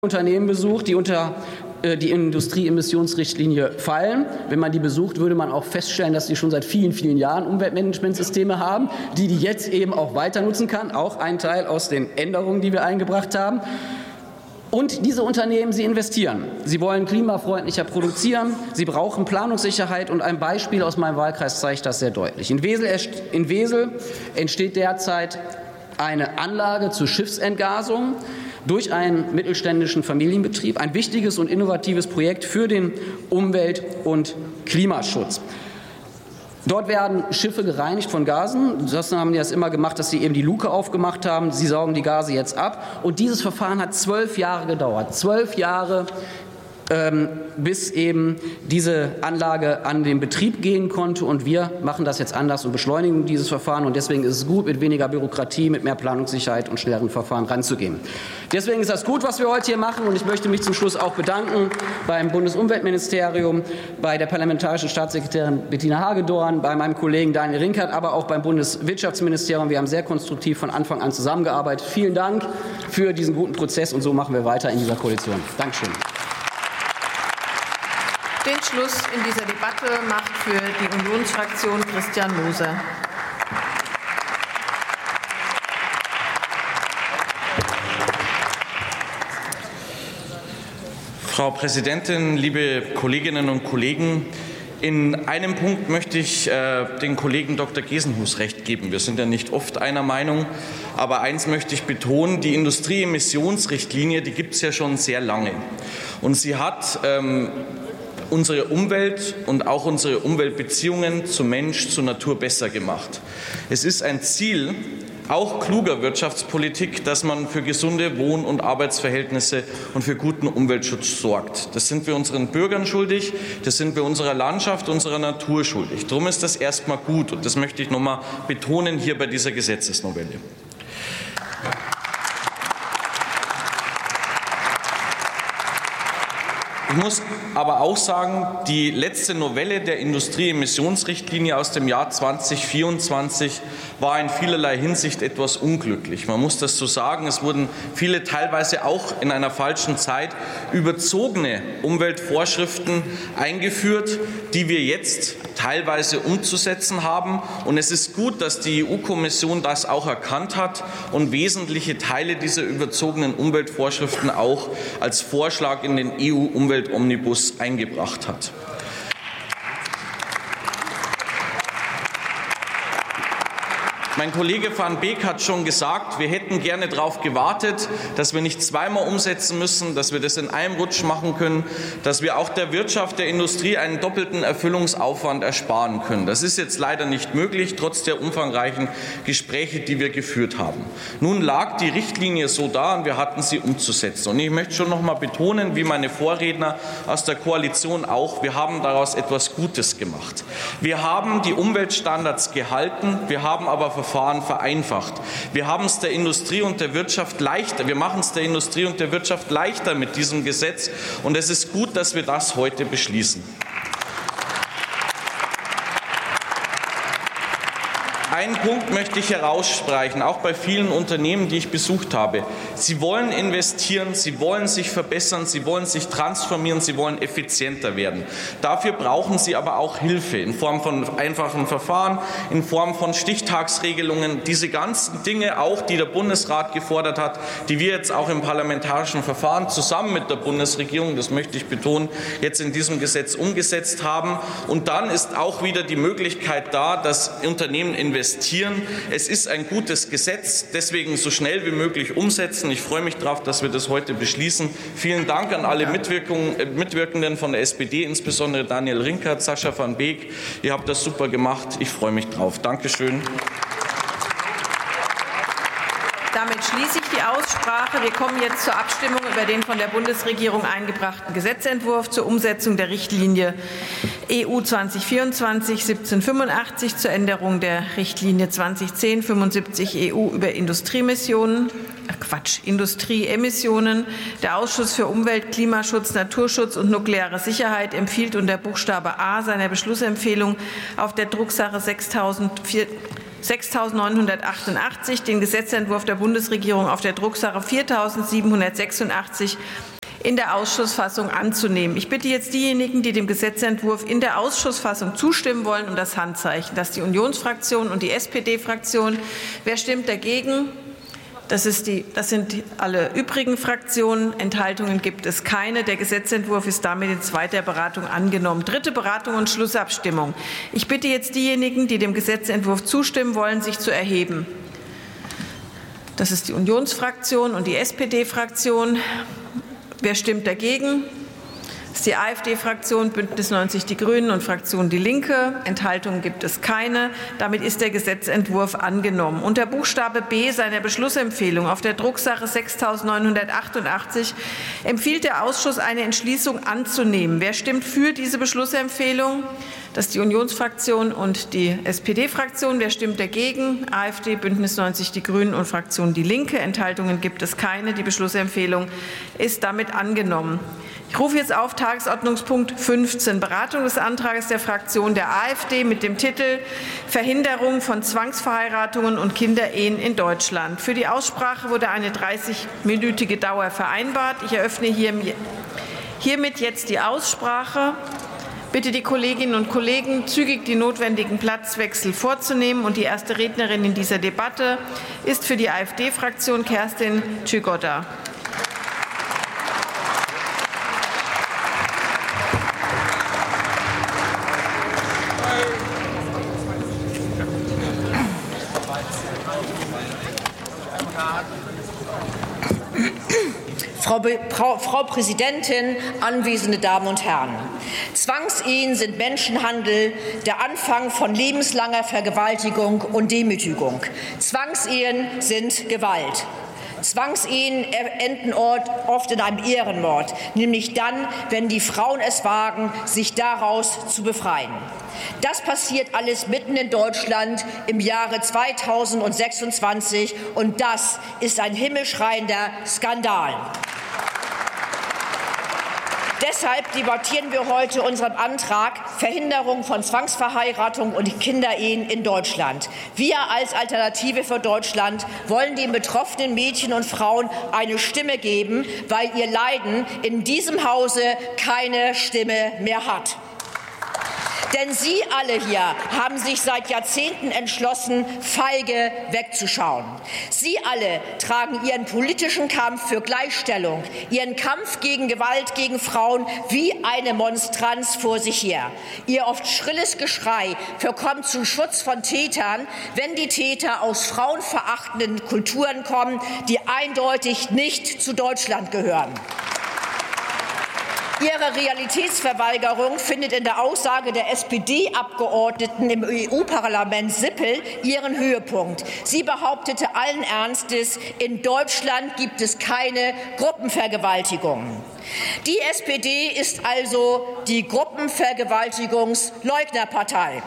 Unternehmen besucht, die unter die Industrieemissionsrichtlinie fallen. Wenn man die besucht, würde man auch feststellen, dass die schon seit vielen, vielen Jahren Umweltmanagementsysteme haben, die jetzt eben auch weiter nutzen kann. Auch ein Teil aus den Änderungen, die wir eingebracht haben. Und diese Unternehmen, sie investieren. Sie wollen klimafreundlicher produzieren. Sie brauchen Planungssicherheit. Und ein Beispiel aus meinem Wahlkreis zeigt das sehr deutlich. In Wesel entsteht derzeit eine Anlage zur Schiffsentgasung durch einen mittelständischen Familienbetrieb. Ein wichtiges und innovatives Projekt für den Umwelt- und Klimaschutz. Dort werden Schiffe gereinigt von Gasen. Das haben die das immer gemacht, dass sie eben die Luke aufgemacht haben. Sie saugen die Gase jetzt ab. Und dieses Verfahren hat 12 Jahre gedauert. 12 Jahre, bis eben diese Anlage an den Betrieb gehen konnte. Und wir machen das jetzt anders und beschleunigen dieses Verfahren. Und deswegen ist es gut, mit weniger Bürokratie, mit mehr Planungssicherheit und schnelleren Verfahren ranzugehen. Deswegen ist das gut, was wir heute hier machen. Und ich möchte mich zum Schluss auch bedanken beim Bundesumweltministerium, bei der parlamentarischen Staatssekretärin Bettina Hagedorn, bei meinem Kollegen Daniel Rinkert, aber auch beim Bundeswirtschaftsministerium. Wir haben sehr konstruktiv von Anfang an zusammengearbeitet. Vielen Dank für diesen guten Prozess. Und so machen wir weiter in dieser Koalition. Dankeschön. Den Schluss in dieser Debatte macht für die Unionsfraktion Christian Moser. Frau Präsidentin, liebe Kolleginnen und Kollegen! In einem Punkt möchte ich den Kollegen Dr. Gesenhus recht geben. Wir sind ja nicht oft einer Meinung. Aber eins möchte ich betonen, die Industrieemissionsrichtlinie, die gibt es ja schon sehr lange. Und sie hat unsere Umwelt und auch unsere Umweltbeziehungen zu Mensch, zu Natur besser gemacht. Es ist ein Ziel, auch kluger Wirtschaftspolitik, dass man für gesunde Wohn- und Arbeitsverhältnisse und für guten Umweltschutz sorgt. Das sind wir unseren Bürgern schuldig, das sind wir unserer Landschaft, unserer Natur schuldig. Darum ist das erstmal gut und das möchte ich noch mal betonen hier bei dieser Gesetzesnovelle. Ich muss aber auch sagen, die letzte Novelle der Industrieemissionsrichtlinie aus dem Jahr 2024 war in vielerlei Hinsicht etwas unglücklich. Man muss das so sagen. Es wurden viele teilweise auch in einer falschen Zeit überzogene Umweltvorschriften eingeführt, die wir jetzt teilweise umzusetzen haben. Und es ist gut, dass die EU-Kommission das auch erkannt hat und wesentliche Teile dieser überzogenen Umweltvorschriften auch als Vorschlag in den EU-Umweltomnibus eingebracht hat. Mein Kollege van Beek hat schon gesagt, wir hätten gerne darauf gewartet, dass wir nicht zweimal umsetzen müssen, dass wir das in einem Rutsch machen können, dass wir auch der Wirtschaft, der Industrie einen doppelten Erfüllungsaufwand ersparen können. Das ist jetzt leider nicht möglich, trotz der umfangreichen Gespräche, die wir geführt haben. Nun lag die Richtlinie so da und wir hatten sie umzusetzen. Und ich möchte schon noch mal betonen, wie meine Vorredner aus der Koalition auch, wir haben daraus etwas Gutes gemacht. Wir haben die Umweltstandards gehalten, wir haben aber Verfahren vereinfacht. Wir haben es der Industrie und der Wirtschaft leichter. Wir machen es der Industrie und der Wirtschaft leichter mit diesem Gesetz. Und es ist gut, dass wir das heute beschließen. Einen Punkt möchte ich herausstreichen, auch bei vielen Unternehmen, die ich besucht habe. Sie wollen investieren, sie wollen sich verbessern, sie wollen sich transformieren, sie wollen effizienter werden. Dafür brauchen sie aber auch Hilfe in Form von einfachen Verfahren, in Form von Stichtagsregelungen. Diese ganzen Dinge auch, die der Bundesrat gefordert hat, die wir jetzt auch im parlamentarischen Verfahren zusammen mit der Bundesregierung, das möchte ich betonen, jetzt in diesem Gesetz umgesetzt haben. Und dann ist auch wieder die Möglichkeit da, dass Unternehmen investieren. Es ist ein gutes Gesetz, deswegen so schnell wie möglich umsetzen. Ich freue mich darauf, dass wir das heute beschließen. Vielen Dank an alle Mitwirkenden von der SPD, insbesondere Daniel Rinkert, Sascha van Beek. Ihr habt das super gemacht. Ich freue mich drauf. Dankeschön. Damit schließe ich die Aussprache. Wir kommen jetzt zur Abstimmung über den von der Bundesregierung eingebrachten Gesetzentwurf zur Umsetzung der Richtlinie EU 2024/1785 zur Änderung der Richtlinie 2010/75 EU über Industrieemissionen. Der Ausschuss für Umwelt, Klimaschutz, Naturschutz und nukleare Sicherheit empfiehlt unter Buchstabe A seiner Beschlussempfehlung auf der Drucksache 6.988 den Gesetzentwurf der Bundesregierung auf der Drucksache 4.786 in der Ausschussfassung anzunehmen. Ich bitte jetzt diejenigen, die dem Gesetzentwurf in der Ausschussfassung zustimmen wollen, um das Handzeichen. Das ist die Unionsfraktion und die SPD-Fraktion. Wer stimmt dagegen? Das sind alle übrigen Fraktionen. Enthaltungen gibt es keine. Der Gesetzentwurf ist damit in zweiter Beratung angenommen. Dritte Beratung und Schlussabstimmung. Ich bitte jetzt diejenigen, die dem Gesetzentwurf zustimmen wollen, sich zu erheben. Das ist die Unionsfraktion und die SPD-Fraktion. Wer stimmt dagegen? Das ist die AfD-Fraktion, Bündnis 90 Die Grünen und Fraktion Die Linke. Enthaltungen gibt es keine. Damit ist der Gesetzentwurf angenommen. Unter Buchstabe B seiner Beschlussempfehlung auf der Drucksache 6.988 empfiehlt der Ausschuss, eine Entschließung anzunehmen. Wer stimmt für diese Beschlussempfehlung? Das ist die Unionsfraktion und die SPD-Fraktion. Wer stimmt dagegen? AfD, Bündnis 90 Die Grünen und Fraktion Die Linke. Enthaltungen gibt es keine. Die Beschlussempfehlung ist damit angenommen. Ich rufe jetzt auf Tagesordnungspunkt 15, Beratung des Antrags der Fraktion der AfD mit dem Titel Verhinderung von Zwangsverheiratungen und Kinderehen in Deutschland. Für die Aussprache wurde eine 30-minütige Dauer vereinbart. Ich eröffne hiermit jetzt die Aussprache. Bitte die Kolleginnen und Kollegen, zügig die notwendigen Platzwechsel vorzunehmen. Und die erste Rednerin in dieser Debatte ist für die AfD-Fraktion Kerstin Tschygotta. Frau Präsidentin, anwesende Damen und Herren! Zwangsehen sind Menschenhandel, der Anfang von lebenslanger Vergewaltigung und Demütigung. Zwangsehen sind Gewalt. Zwangsehen enden oft in einem Ehrenmord, nämlich dann, wenn die Frauen es wagen, sich daraus zu befreien. Das passiert alles mitten in Deutschland im Jahre 2026, und das ist ein himmelschreiender Skandal. Deshalb debattieren wir heute unseren Antrag Verhinderung von Zwangsverheiratung und Kinderehen in Deutschland. Wir als Alternative für Deutschland wollen den betroffenen Mädchen und Frauen eine Stimme geben, weil ihr Leiden in diesem Hause keine Stimme mehr hat. Denn Sie alle hier haben sich seit Jahrzehnten entschlossen, feige wegzuschauen. Sie alle tragen Ihren politischen Kampf für Gleichstellung, Ihren Kampf gegen Gewalt gegen Frauen wie eine Monstranz vor sich her. Ihr oft schrilles Geschrei verkommt zum Schutz von Tätern, wenn die Täter aus frauenverachtenden Kulturen kommen, die eindeutig nicht zu Deutschland gehören. Ihre Realitätsverweigerung findet in der Aussage der SPD-Abgeordneten im EU-Parlament Sippel ihren Höhepunkt. Sie behauptete allen Ernstes, in Deutschland gibt es keine Gruppenvergewaltigungen. Die SPD ist also die Gruppenvergewaltigungsleugnerpartei.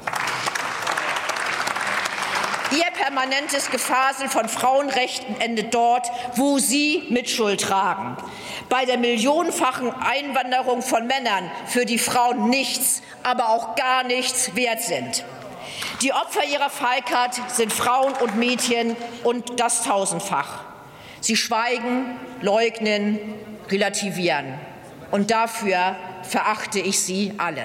Ihr permanentes Gefasel von Frauenrechten endet dort, wo Sie Mitschuld tragen. Bei der millionenfachen Einwanderung von Männern, für die Frauen nichts, aber auch gar nichts wert sind. Die Opfer ihrer Feigheit sind Frauen und Mädchen, und das tausendfach. Sie schweigen, leugnen, relativieren. Und dafür verachte ich Sie alle.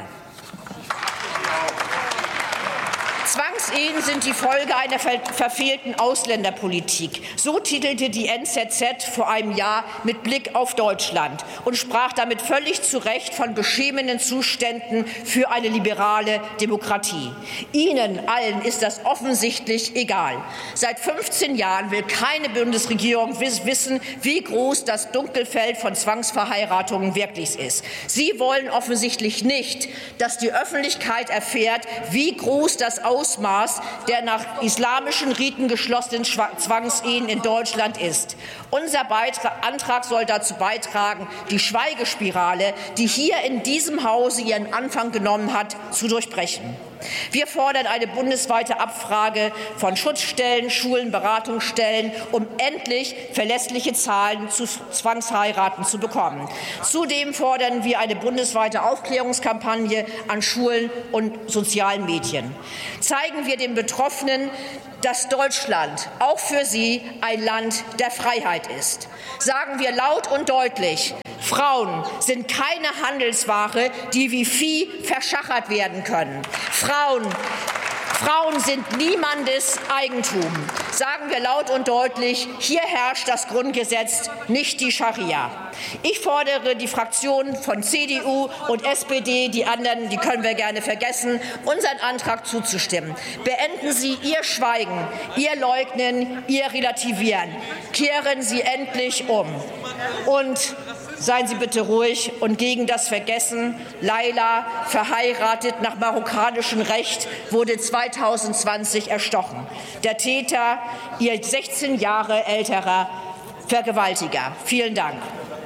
Zwangsehen sind die Folge einer verfehlten Ausländerpolitik. So titelte die NZZ vor einem Jahr mit Blick auf Deutschland und sprach damit völlig zu Recht von beschämenden Zuständen für eine liberale Demokratie. Ihnen allen ist das offensichtlich egal. Seit 15 Jahren will keine Bundesregierung wissen, wie groß das Dunkelfeld von Zwangsverheiratungen wirklich ist. Sie wollen offensichtlich nicht, dass die Öffentlichkeit erfährt, wie groß das Ausmaß der nach islamischen Riten geschlossenen Zwangsehen in Deutschland ist. Unser Antrag soll dazu beitragen, die Schweigespirale, die hier in diesem Hause ihren Anfang genommen hat, zu durchbrechen. Wir fordern eine bundesweite Abfrage von Schutzstellen, Schulen, Beratungsstellen, um endlich verlässliche Zahlen zu Zwangsheiraten zu bekommen. Zudem fordern wir eine bundesweite Aufklärungskampagne an Schulen und sozialen Medien. Zeigen wir den Betroffenen, dass Deutschland auch für sie ein Land der Freiheit ist. Sagen wir laut und deutlich: Frauen sind keine Handelsware, die wie Vieh verschachert werden können. Frauen sind niemandes Eigentum. Sagen wir laut und deutlich: Hier herrscht das Grundgesetz, nicht die Scharia. Ich fordere die Fraktionen von CDU und SPD, die anderen, die können wir gerne vergessen, unseren Antrag zuzustimmen. Beenden Sie Ihr Schweigen, Ihr Leugnen, Ihr Relativieren. Kehren Sie endlich um. Und seien Sie bitte ruhig und gegen das Vergessen: Laila, verheiratet nach marokkanischem Recht, wurde 2020 erstochen. Der Täter, ihr 16 Jahre älterer Vergewaltiger. Vielen Dank.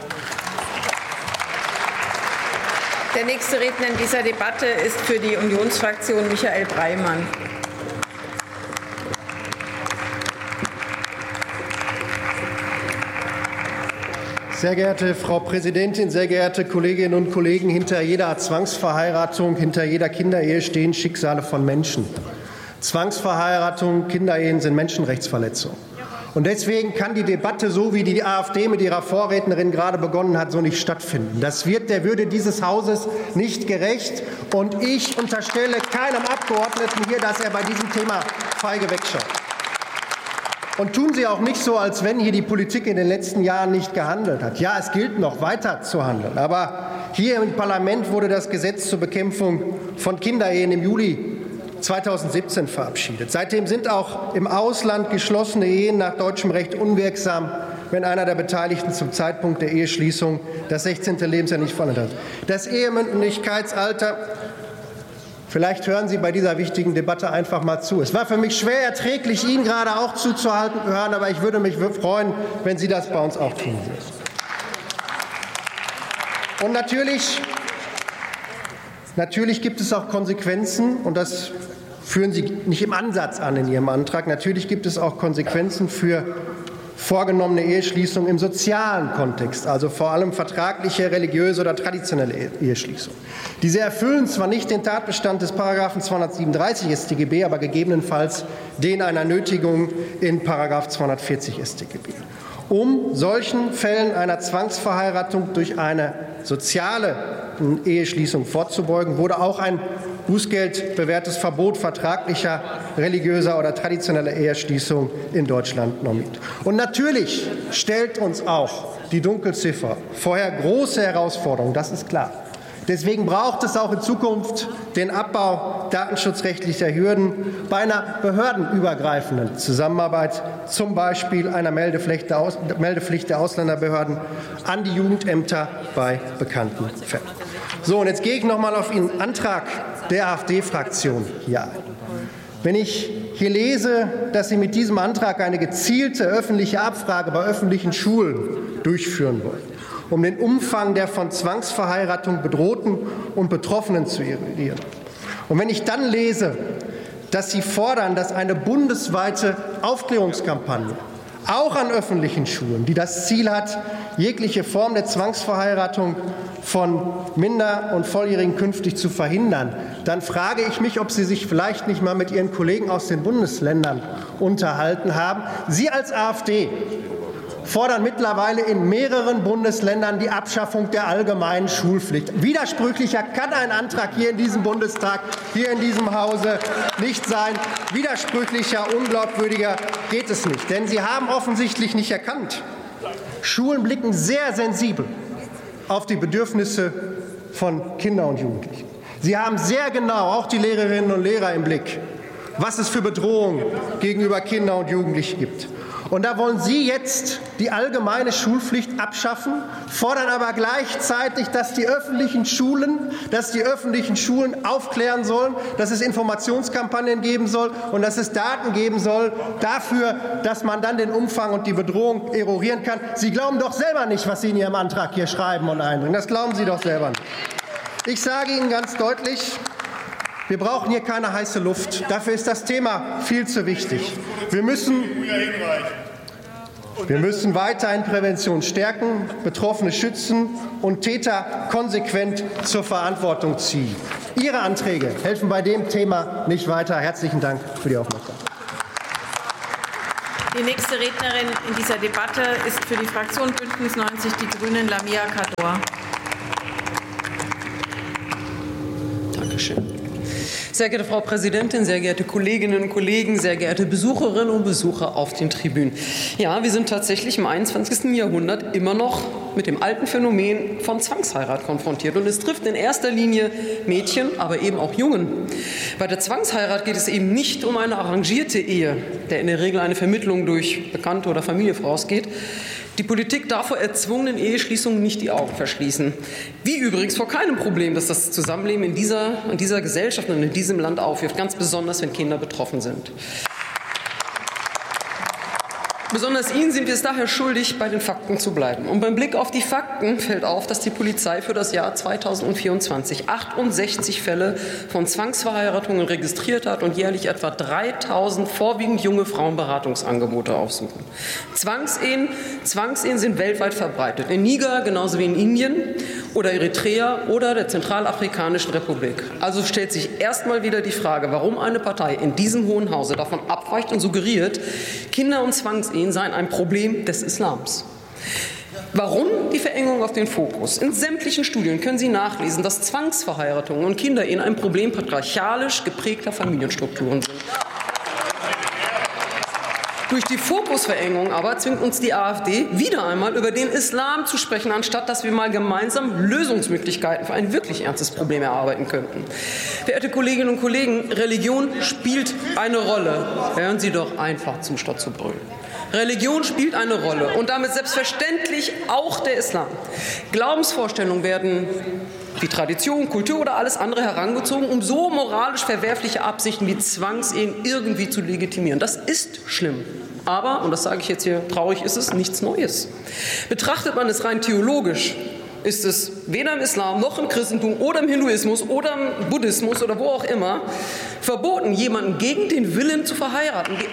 Der nächste Redner in dieser Debatte ist für die Unionsfraktion Michael Breimann. Sehr geehrte Frau Präsidentin, sehr geehrte Kolleginnen und Kollegen! Hinter jeder Zwangsverheiratung, hinter jeder Kinderehe stehen Schicksale von Menschen. Zwangsverheiratung, Kinderehen sind Menschenrechtsverletzungen. Und deswegen kann die Debatte, so wie die AfD mit ihrer Vorrednerin gerade begonnen hat, so nicht stattfinden. Das wird der Würde dieses Hauses nicht gerecht. Und ich unterstelle keinem Abgeordneten hier, dass er bei diesem Thema feige wegschaut. Und tun Sie auch nicht so, als wenn hier die Politik in den letzten Jahren nicht gehandelt hat. Ja, es gilt noch weiter zu handeln. Aber hier im Parlament wurde das Gesetz zur Bekämpfung von Kinderehen im Juli 2017 verabschiedet. Seitdem sind auch im Ausland geschlossene Ehen nach deutschem Recht unwirksam, wenn einer der Beteiligten zum Zeitpunkt der Eheschließung das 16. Lebensjahr nicht vollendet hat. Das Ehemündigkeitsalter, vielleicht hören Sie bei dieser wichtigen Debatte einfach mal zu. Es war für mich schwer erträglich, Ihnen gerade auch zuzuhören, aber ich würde mich freuen, wenn Sie das bei uns auch tun würden. Und natürlich gibt es auch Konsequenzen, und das führen Sie nicht im Ansatz an in Ihrem Antrag. Natürlich gibt es auch Konsequenzen für vorgenommene Eheschließung im sozialen Kontext, also vor allem vertragliche, religiöse oder traditionelle Eheschließung. Diese erfüllen zwar nicht den Tatbestand des § 237 StGB, aber gegebenenfalls den einer Nötigung in § 240 StGB. Um solchen Fällen einer Zwangsverheiratung durch eine soziale Eheschließung vorzubeugen, wurde auch ein bußgeldbewährtes Verbot vertraglicher, religiöser oder traditioneller Eheschließung in Deutschland normiert. Und natürlich stellt uns auch die Dunkelziffer vorher große Herausforderungen, das ist klar. Deswegen braucht es auch in Zukunft den Abbau datenschutzrechtlicher Hürden bei einer behördenübergreifenden Zusammenarbeit, zum Beispiel einer Meldepflicht der Ausländerbehörden an die Jugendämter bei bekannten Fällen. So, und jetzt gehe ich noch mal auf den Antrag der AfD-Fraktion hier ein. Wenn ich hier lese, dass Sie mit diesem Antrag eine gezielte öffentliche Abfrage bei öffentlichen Schulen durchführen wollen, um den Umfang der von Zwangsverheiratung Bedrohten und Betroffenen zu eruieren. Und wenn ich dann lese, dass Sie fordern, dass eine bundesweite Aufklärungskampagne auch an öffentlichen Schulen, die das Ziel hat, jegliche Form der Zwangsverheiratung von Minder- und Volljährigen künftig zu verhindern, dann frage ich mich, ob Sie sich vielleicht nicht mal mit Ihren Kollegen aus den Bundesländern unterhalten haben. Sie als AfD fordern mittlerweile in mehreren Bundesländern die Abschaffung der allgemeinen Schulpflicht. Widersprüchlicher kann ein Antrag hier in diesem Bundestag, hier in diesem Hause nicht sein. Widersprüchlicher, unglaubwürdiger geht es nicht. Denn Sie haben offensichtlich nicht erkannt, Schulen blicken sehr sensibel auf die Bedürfnisse von Kindern und Jugendlichen. Sie haben sehr genau, auch die Lehrerinnen und Lehrer, im Blick, was es für Bedrohungen gegenüber Kindern und Jugendlichen gibt. Und da wollen Sie jetzt die allgemeine Schulpflicht abschaffen, fordern aber gleichzeitig, dass die öffentlichen Schulen aufklären sollen, dass es Informationskampagnen geben soll und dass es Daten geben soll dafür, dass man dann den Umfang und die Bedrohung eruieren kann. Sie glauben doch selber nicht, was Sie in Ihrem Antrag hier schreiben und einbringen. Das glauben Sie doch selber nicht. Ich sage Ihnen ganz deutlich, Wir brauchen hier keine heiße Luft. Dafür ist das Thema viel zu wichtig. Wir müssen weiterhin Prävention stärken, Betroffene schützen und Täter konsequent zur Verantwortung ziehen. Ihre Anträge helfen bei dem Thema nicht weiter. Herzlichen Dank für die Aufmerksamkeit. Die nächste Rednerin in dieser Debatte ist für die Fraktion Bündnis 90 Die Grünen Lamia Kador. Dankeschön. Sehr geehrte Frau Präsidentin, sehr geehrte Kolleginnen und Kollegen, sehr geehrte Besucherinnen und Besucher auf den Tribünen. Ja, wir sind tatsächlich im 21. Jahrhundert immer noch mit dem alten Phänomen von Zwangsheirat konfrontiert. Und es trifft in erster Linie Mädchen, aber eben auch Jungen. Bei der Zwangsheirat geht es eben nicht um eine arrangierte Ehe, der in der Regel eine Vermittlung durch Bekannte oder Familie vorausgeht. Die Politik darf vor erzwungenen Eheschließungen nicht die Augen verschließen. Wie übrigens vor keinem Problem, das das Zusammenleben in dieser Gesellschaft und in diesem Land aufwirft, ganz besonders, wenn Kinder betroffen sind. Besonders Ihnen sind wir es daher schuldig, bei den Fakten zu bleiben. Und beim Blick auf die Fakten fällt auf, dass die Polizei für das Jahr 2024 68 Fälle von Zwangsverheiratungen registriert hat und jährlich etwa 3.000 vorwiegend junge Frauen Beratungsangebote aufsuchen. Zwangsehen sind weltweit verbreitet. In Niger genauso wie in Indien oder Eritrea oder der Zentralafrikanischen Republik. Also stellt sich erstmal wieder die Frage, warum eine Partei in diesem Hohen Hause davon abweicht und suggeriert, Kinder- und Zwangsehen seien ein Problem des Islams. Warum die Verengung auf den Fokus? In sämtlichen Studien können Sie nachlesen, dass Zwangsverheiratungen und Kinderehen ein Problem patriarchalisch geprägter Familienstrukturen sind. Durch die Fokusverengung aber zwingt uns die AfD wieder einmal über den Islam zu sprechen, anstatt dass wir mal gemeinsam Lösungsmöglichkeiten für ein wirklich ernstes Problem erarbeiten könnten. Verehrte Kolleginnen und Kollegen, Religion spielt eine Rolle. Hören Sie doch einfach zu, statt zu brüllen. Religion spielt eine Rolle und damit selbstverständlich auch der Islam. Glaubensvorstellungen werden wie Tradition, Kultur oder alles andere herangezogen, um so moralisch verwerfliche Absichten wie Zwangsehen irgendwie zu legitimieren. Das ist schlimm. Aber, und das sage ich jetzt hier traurig, ist es nichts Neues. Betrachtet man es rein theologisch, ist es weder im Islam noch im Christentum oder im Hinduismus oder im Buddhismus oder wo auch immer verboten, jemanden gegen den Willen zu verheiraten. Die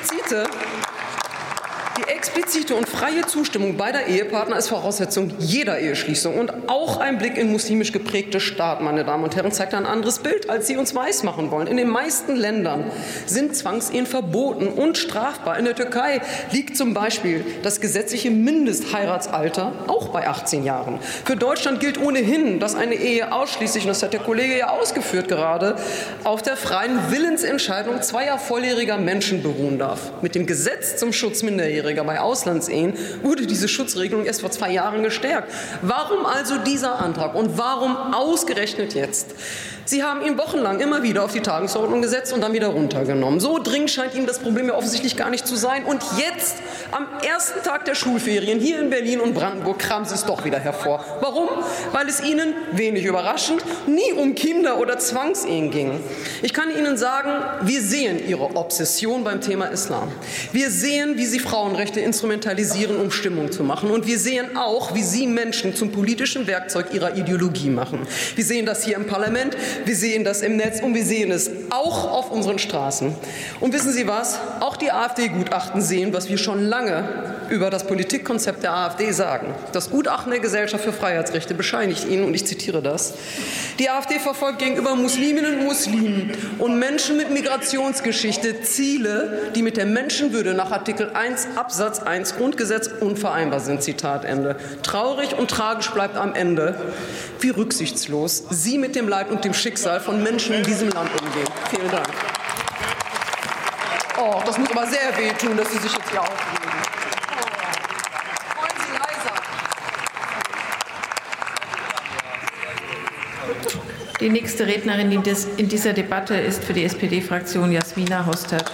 explizite und freie Zustimmung beider Ehepartner ist Voraussetzung jeder Eheschließung. Und auch ein Blick in muslimisch geprägte Staaten, meine Damen und Herren, zeigt ein anderes Bild, als Sie uns weismachen wollen. In den meisten Ländern sind Zwangsehen verboten und strafbar. In der Türkei liegt zum Beispiel das gesetzliche Mindestheiratsalter auch bei 18 Jahren. Für Deutschland gilt ohnehin, dass eine Ehe ausschließlich, und das hat der Kollege ja ausgeführt gerade, auf der freien Willensentscheidung zweier volljähriger Menschen beruhen darf. Mit dem Gesetz zum Schutz Minderjähriger bei Auslandsehen wurde diese Schutzregelung erst vor 2 Jahren gestärkt. Warum also dieser Antrag und warum ausgerechnet jetzt? Sie haben ihn wochenlang immer wieder auf die Tagesordnung gesetzt und dann wieder runtergenommen. So dringend scheint Ihnen das Problem ja offensichtlich gar nicht zu sein. Und jetzt, am ersten Tag der Schulferien hier in Berlin und Brandenburg, kramen Sie es doch wieder hervor. Warum? Weil es Ihnen, wenig überraschend, nie um Kinder- oder Zwangsehen ging. Ich kann Ihnen sagen, wir sehen Ihre Obsession beim Thema Islam. Wir sehen, wie Sie Frauenrechte instrumentalisieren, um Stimmung zu machen. Und wir sehen auch, wie Sie Menschen zum politischen Werkzeug Ihrer Ideologie machen. Wir sehen das hier im Parlament. Wir sehen das im Netz und wir sehen es auch auf unseren Straßen. Und wissen Sie was? Auch die AfD-Gutachten sehen, was wir schon lange über das Politikkonzept der AfD sagen. Das Gutachten der Gesellschaft für Freiheitsrechte bescheinigt Ihnen, und ich zitiere das, die AfD verfolgt gegenüber Musliminnen und Muslimen und Menschen mit Migrationsgeschichte Ziele, die mit der Menschenwürde nach Artikel 1 Absatz 1 Grundgesetz unvereinbar sind. Zitat Ende. Traurig und tragisch bleibt am Ende, wie rücksichtslos Sie mit dem Leid und dem Schicksal von Menschen in diesem Land umgehen. Vielen Dank. Oh, das muss aber sehr wehtun, dass Sie sich jetzt hier aufregen. Wollen Sie leiser? Die nächste Rednerin in dieser Debatte ist für die SPD-Fraktion Jasmina Hostert.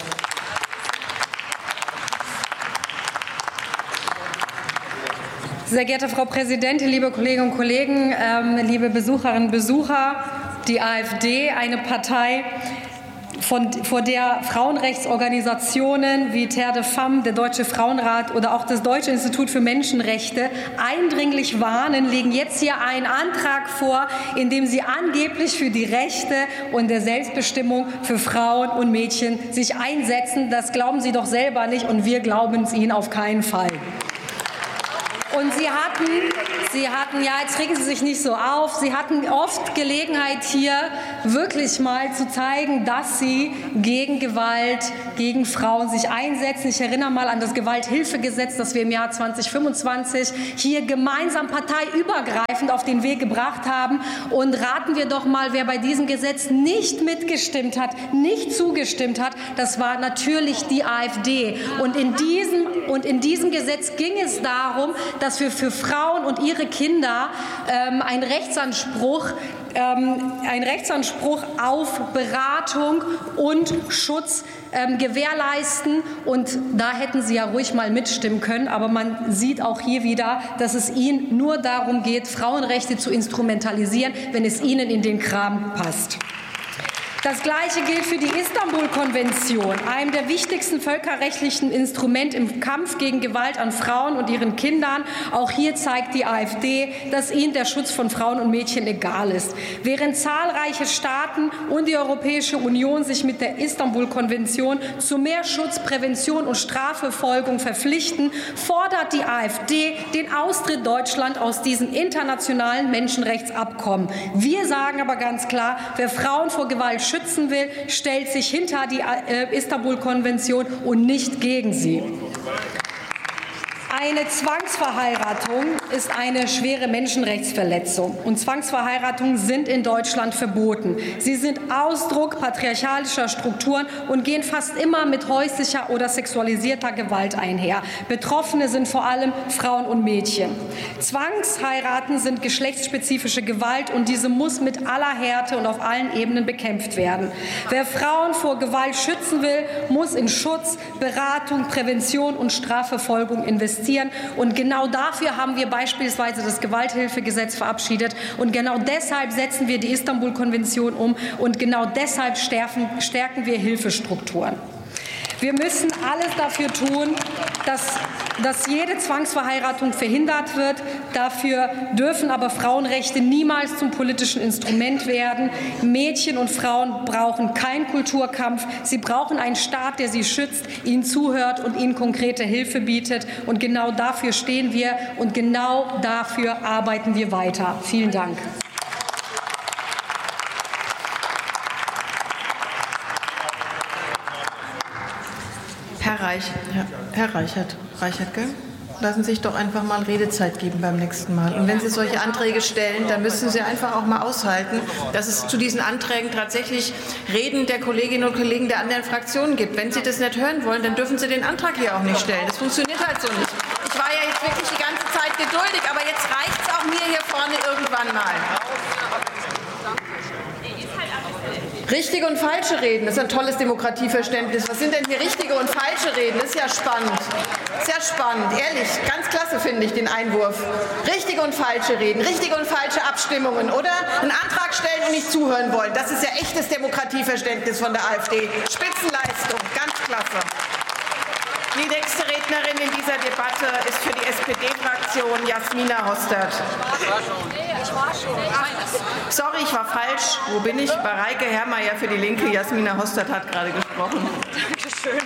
Sehr geehrte Frau Präsidentin, liebe Kolleginnen und Kollegen, liebe Besucherinnen und Besucher, die AfD, eine Partei, vor der Frauenrechtsorganisationen wie Terre de Femmes, der Deutsche Frauenrat oder auch das Deutsche Institut für Menschenrechte eindringlich warnen, legen jetzt hier einen Antrag vor, in dem sie angeblich für die Rechte und der Selbstbestimmung für Frauen und Mädchen sich einsetzen. Das glauben Sie doch selber nicht, und wir glauben es Ihnen auf keinen Fall. Und Sie hatten, ja, jetzt regen Sie sich nicht so auf, Sie hatten oft Gelegenheit, hier wirklich mal zu zeigen, dass Sie gegen Gewalt, gegen Frauen sich einsetzen. Ich erinnere mal an das Gewalthilfegesetz, das wir im Jahr 2025 hier gemeinsam parteiübergreifend auf den Weg gebracht haben. Und raten wir doch mal, wer bei diesem Gesetz nicht mitgestimmt hat, nicht zugestimmt hat, das war natürlich die AfD. Und in diesem Gesetz ging es darum, dass wir für Frauen und ihre Kinder einen Rechtsanspruch auf Beratung und Schutz gewährleisten. Und da hätten Sie ja ruhig mal mitstimmen können. Aber man sieht auch hier wieder, dass es Ihnen nur darum geht, Frauenrechte zu instrumentalisieren, wenn es Ihnen in den Kram passt. Das Gleiche gilt für die Istanbul-Konvention, einem der wichtigsten völkerrechtlichen Instrumente im Kampf gegen Gewalt an Frauen und ihren Kindern. Auch hier zeigt die AfD, dass ihnen der Schutz von Frauen und Mädchen egal ist. Während zahlreiche Staaten und die Europäische Union sich mit der Istanbul-Konvention zu mehr Schutz, Prävention und Strafverfolgung verpflichten, fordert die AfD den Austritt Deutschlands aus diesem internationalen Menschenrechtsabkommen. Wir sagen aber ganz klar, wer Frauen vor Gewalt schützen will, stellt sich hinter die Istanbul-Konvention und nicht gegen sie. Eine Zwangsverheiratung ist eine schwere Menschenrechtsverletzung, und Zwangsverheiratungen sind in Deutschland verboten. Sie sind Ausdruck patriarchalischer Strukturen und gehen fast immer mit häuslicher oder sexualisierter Gewalt einher. Betroffene sind vor allem Frauen und Mädchen. Zwangsheiraten sind geschlechtsspezifische Gewalt, und diese muss mit aller Härte und auf allen Ebenen bekämpft werden. Wer Frauen vor Gewalt schützen will, muss in Schutz, Beratung, Prävention und Strafverfolgung investieren. Und genau dafür haben wir beispielsweise das Gewalthilfegesetz verabschiedet. Und genau deshalb setzen wir die Istanbul-Konvention um. Und genau deshalb stärken wir Hilfestrukturen. Wir müssen alles dafür tun, dass jede Zwangsverheiratung verhindert wird. Dafür dürfen aber Frauenrechte niemals zum politischen Instrument werden. Mädchen und Frauen brauchen keinen Kulturkampf. Sie brauchen einen Staat, der sie schützt, ihnen zuhört und ihnen konkrete Hilfe bietet. Und genau dafür stehen wir, und genau dafür arbeiten wir weiter. Vielen Dank. Herr Reichert, gell? Lassen Sie sich doch einfach mal Redezeit geben beim nächsten Mal. Und wenn Sie solche Anträge stellen, dann müssen Sie einfach auch mal aushalten, dass es zu diesen Anträgen tatsächlich Reden der Kolleginnen und Kollegen der anderen Fraktionen gibt. Wenn Sie das nicht hören wollen, dann dürfen Sie den Antrag hier auch nicht stellen. Das funktioniert halt so nicht. Ich war ja jetzt wirklich die ganze Zeit geduldig, aber jetzt reicht es auch mir hier vorne irgendwann mal. Richtige und falsche Reden, das ist ein tolles Demokratieverständnis. Was sind denn hier richtige und falsche Reden? Das ist ja spannend. Sehr spannend, ehrlich, ganz klasse finde ich den Einwurf. Richtige und falsche Reden, richtige und falsche Abstimmungen oder einen Antrag stellen und nicht zuhören wollen. Das ist ja echtes Demokratieverständnis von der AfD. Spitzenleistung, ganz klasse. Die nächste Rednerin in dieser Debatte ist für die SPD-Fraktion Jasmina Hostert. Sorry, ich war falsch. Wo bin ich? Mareike Herrmeier für die Linke. Jasmina Hostert hat gerade gesprochen. Dankeschön.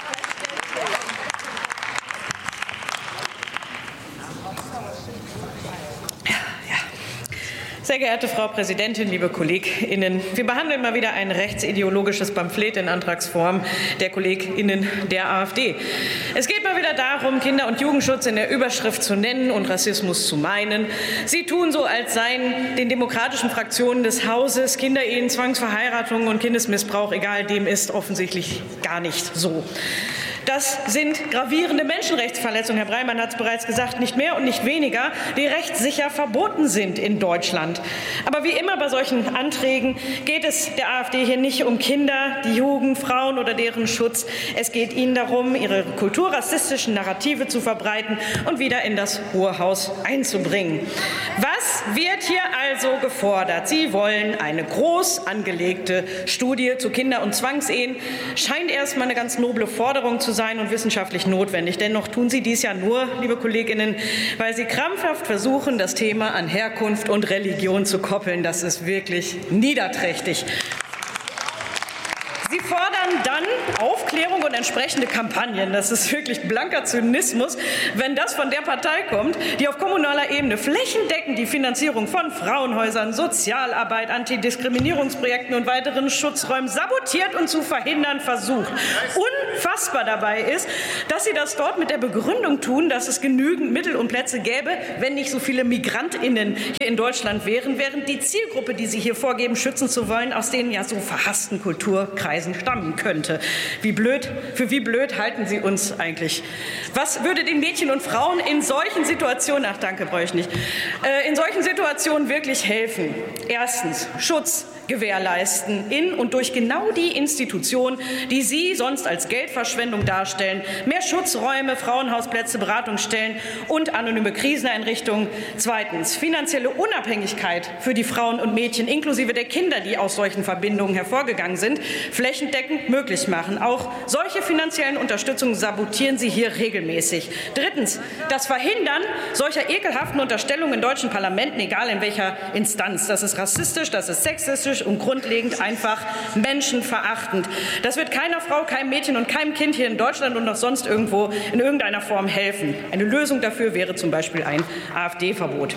Sehr geehrte Frau Präsidentin, liebe KollegInnen! Wir behandeln mal wieder ein rechtsideologisches Pamphlet in Antragsform der KollegInnen der AfD. Es geht mal wieder darum, Kinder- und Jugendschutz in der Überschrift zu nennen und Rassismus zu meinen. Sie tun so, als seien den demokratischen Fraktionen des Hauses Kinderehen, Zwangsverheiratungen und Kindesmissbrauch egal. Dem ist offensichtlich gar nicht so. Das sind gravierende Menschenrechtsverletzungen, Herr Breimann hat es bereits gesagt, nicht mehr und nicht weniger, die rechtssicher verboten sind in Deutschland. Aber wie immer bei solchen Anträgen geht es der AfD hier nicht um Kinder, die Jugend, Frauen oder deren Schutz. Es geht ihnen darum, ihre kulturrassistischen Narrative zu verbreiten und wieder in das Hohe Haus einzubringen. Was wird hier also gefordert? Sie wollen eine groß angelegte Studie zu Kinder- und Zwangsehen. Scheint erst mal eine ganz noble Forderung zu sein und wissenschaftlich notwendig. Dennoch tun Sie dies ja nur, liebe Kolleginnen, weil Sie krampfhaft versuchen, das Thema an Herkunft und Religion zu koppeln. Das ist wirklich niederträchtig. Sie fordern dann Aufklärung und entsprechende Kampagnen. Das ist wirklich blanker Zynismus, wenn das von der Partei kommt, die auf kommunaler Ebene flächendeckend die Finanzierung von Frauenhäusern, Sozialarbeit, Antidiskriminierungsprojekten und weiteren Schutzräumen sabotiert und zu verhindern versucht. Unfassbar dabei ist, dass sie das dort mit der Begründung tun, dass es genügend Mittel und Plätze gäbe, wenn nicht so viele MigrantInnen hier in Deutschland wären, während die Zielgruppe, die sie hier vorgeben, schützen zu wollen, aus den ja so verhassten Kulturkreisen stammen könnte. Für wie blöd halten Sie uns eigentlich? Was würde den Mädchen und Frauen in solchen Situationen, ach danke, brauche ich nicht, in solchen Situationen wirklich helfen? Erstens, Schutz gewährleisten in und durch genau die Institutionen, die Sie sonst als Geldverschwendung darstellen. Mehr Schutzräume, Frauenhausplätze, Beratungsstellen und anonyme Kriseneinrichtungen. Zweitens, finanzielle Unabhängigkeit für die Frauen und Mädchen inklusive der Kinder, die aus solchen Verbindungen hervorgegangen sind, flächendeckend möglich machen. Auch solche finanziellen Unterstützungen sabotieren Sie hier regelmäßig. Drittens, das Verhindern solcher ekelhaften Unterstellungen in deutschen Parlamenten, egal in welcher Instanz. Das ist rassistisch, das ist sexistisch und grundlegend einfach menschenverachtend. Das wird keiner Frau, keinem Mädchen und keinem Kind hier in Deutschland und noch sonst irgendwo in irgendeiner Form helfen. Eine Lösung dafür wäre zum Beispiel ein AfD-Verbot.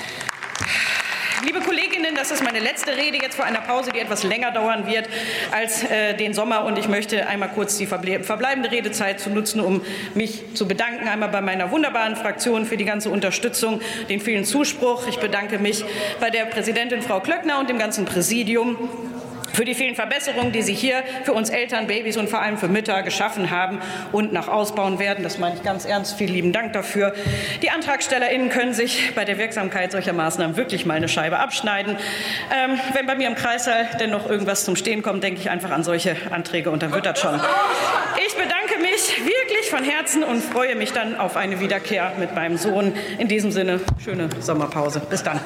Liebe Kolleginnen, das ist meine letzte Rede jetzt vor einer Pause, die etwas länger dauern wird als den Sommer. Und ich möchte einmal kurz die verbleibende Redezeit zu nutzen, um mich zu bedanken. Einmal bei meiner wunderbaren Fraktion für die ganze Unterstützung, den vielen Zuspruch. Ich bedanke mich bei der Präsidentin Frau Klöckner und dem ganzen Präsidium für die vielen Verbesserungen, die Sie hier für uns Eltern, Babys und vor allem für Mütter geschaffen haben und noch ausbauen werden. Das meine ich ganz ernst. Vielen lieben Dank dafür. Die AntragstellerInnen können sich bei der Wirksamkeit solcher Maßnahmen wirklich mal eine Scheibe abschneiden. Wenn bei mir im Kreissaal denn noch irgendwas zum Stehen kommt, denke ich einfach an solche Anträge und dann wird das schon. Ich bedanke mich wirklich von Herzen und freue mich dann auf eine Wiederkehr mit meinem Sohn. In diesem Sinne, schöne Sommerpause. Bis dann.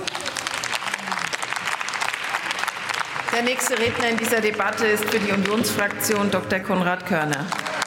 Der nächste Redner in dieser Debatte ist für die Unionsfraktion Dr. Konrad Körner.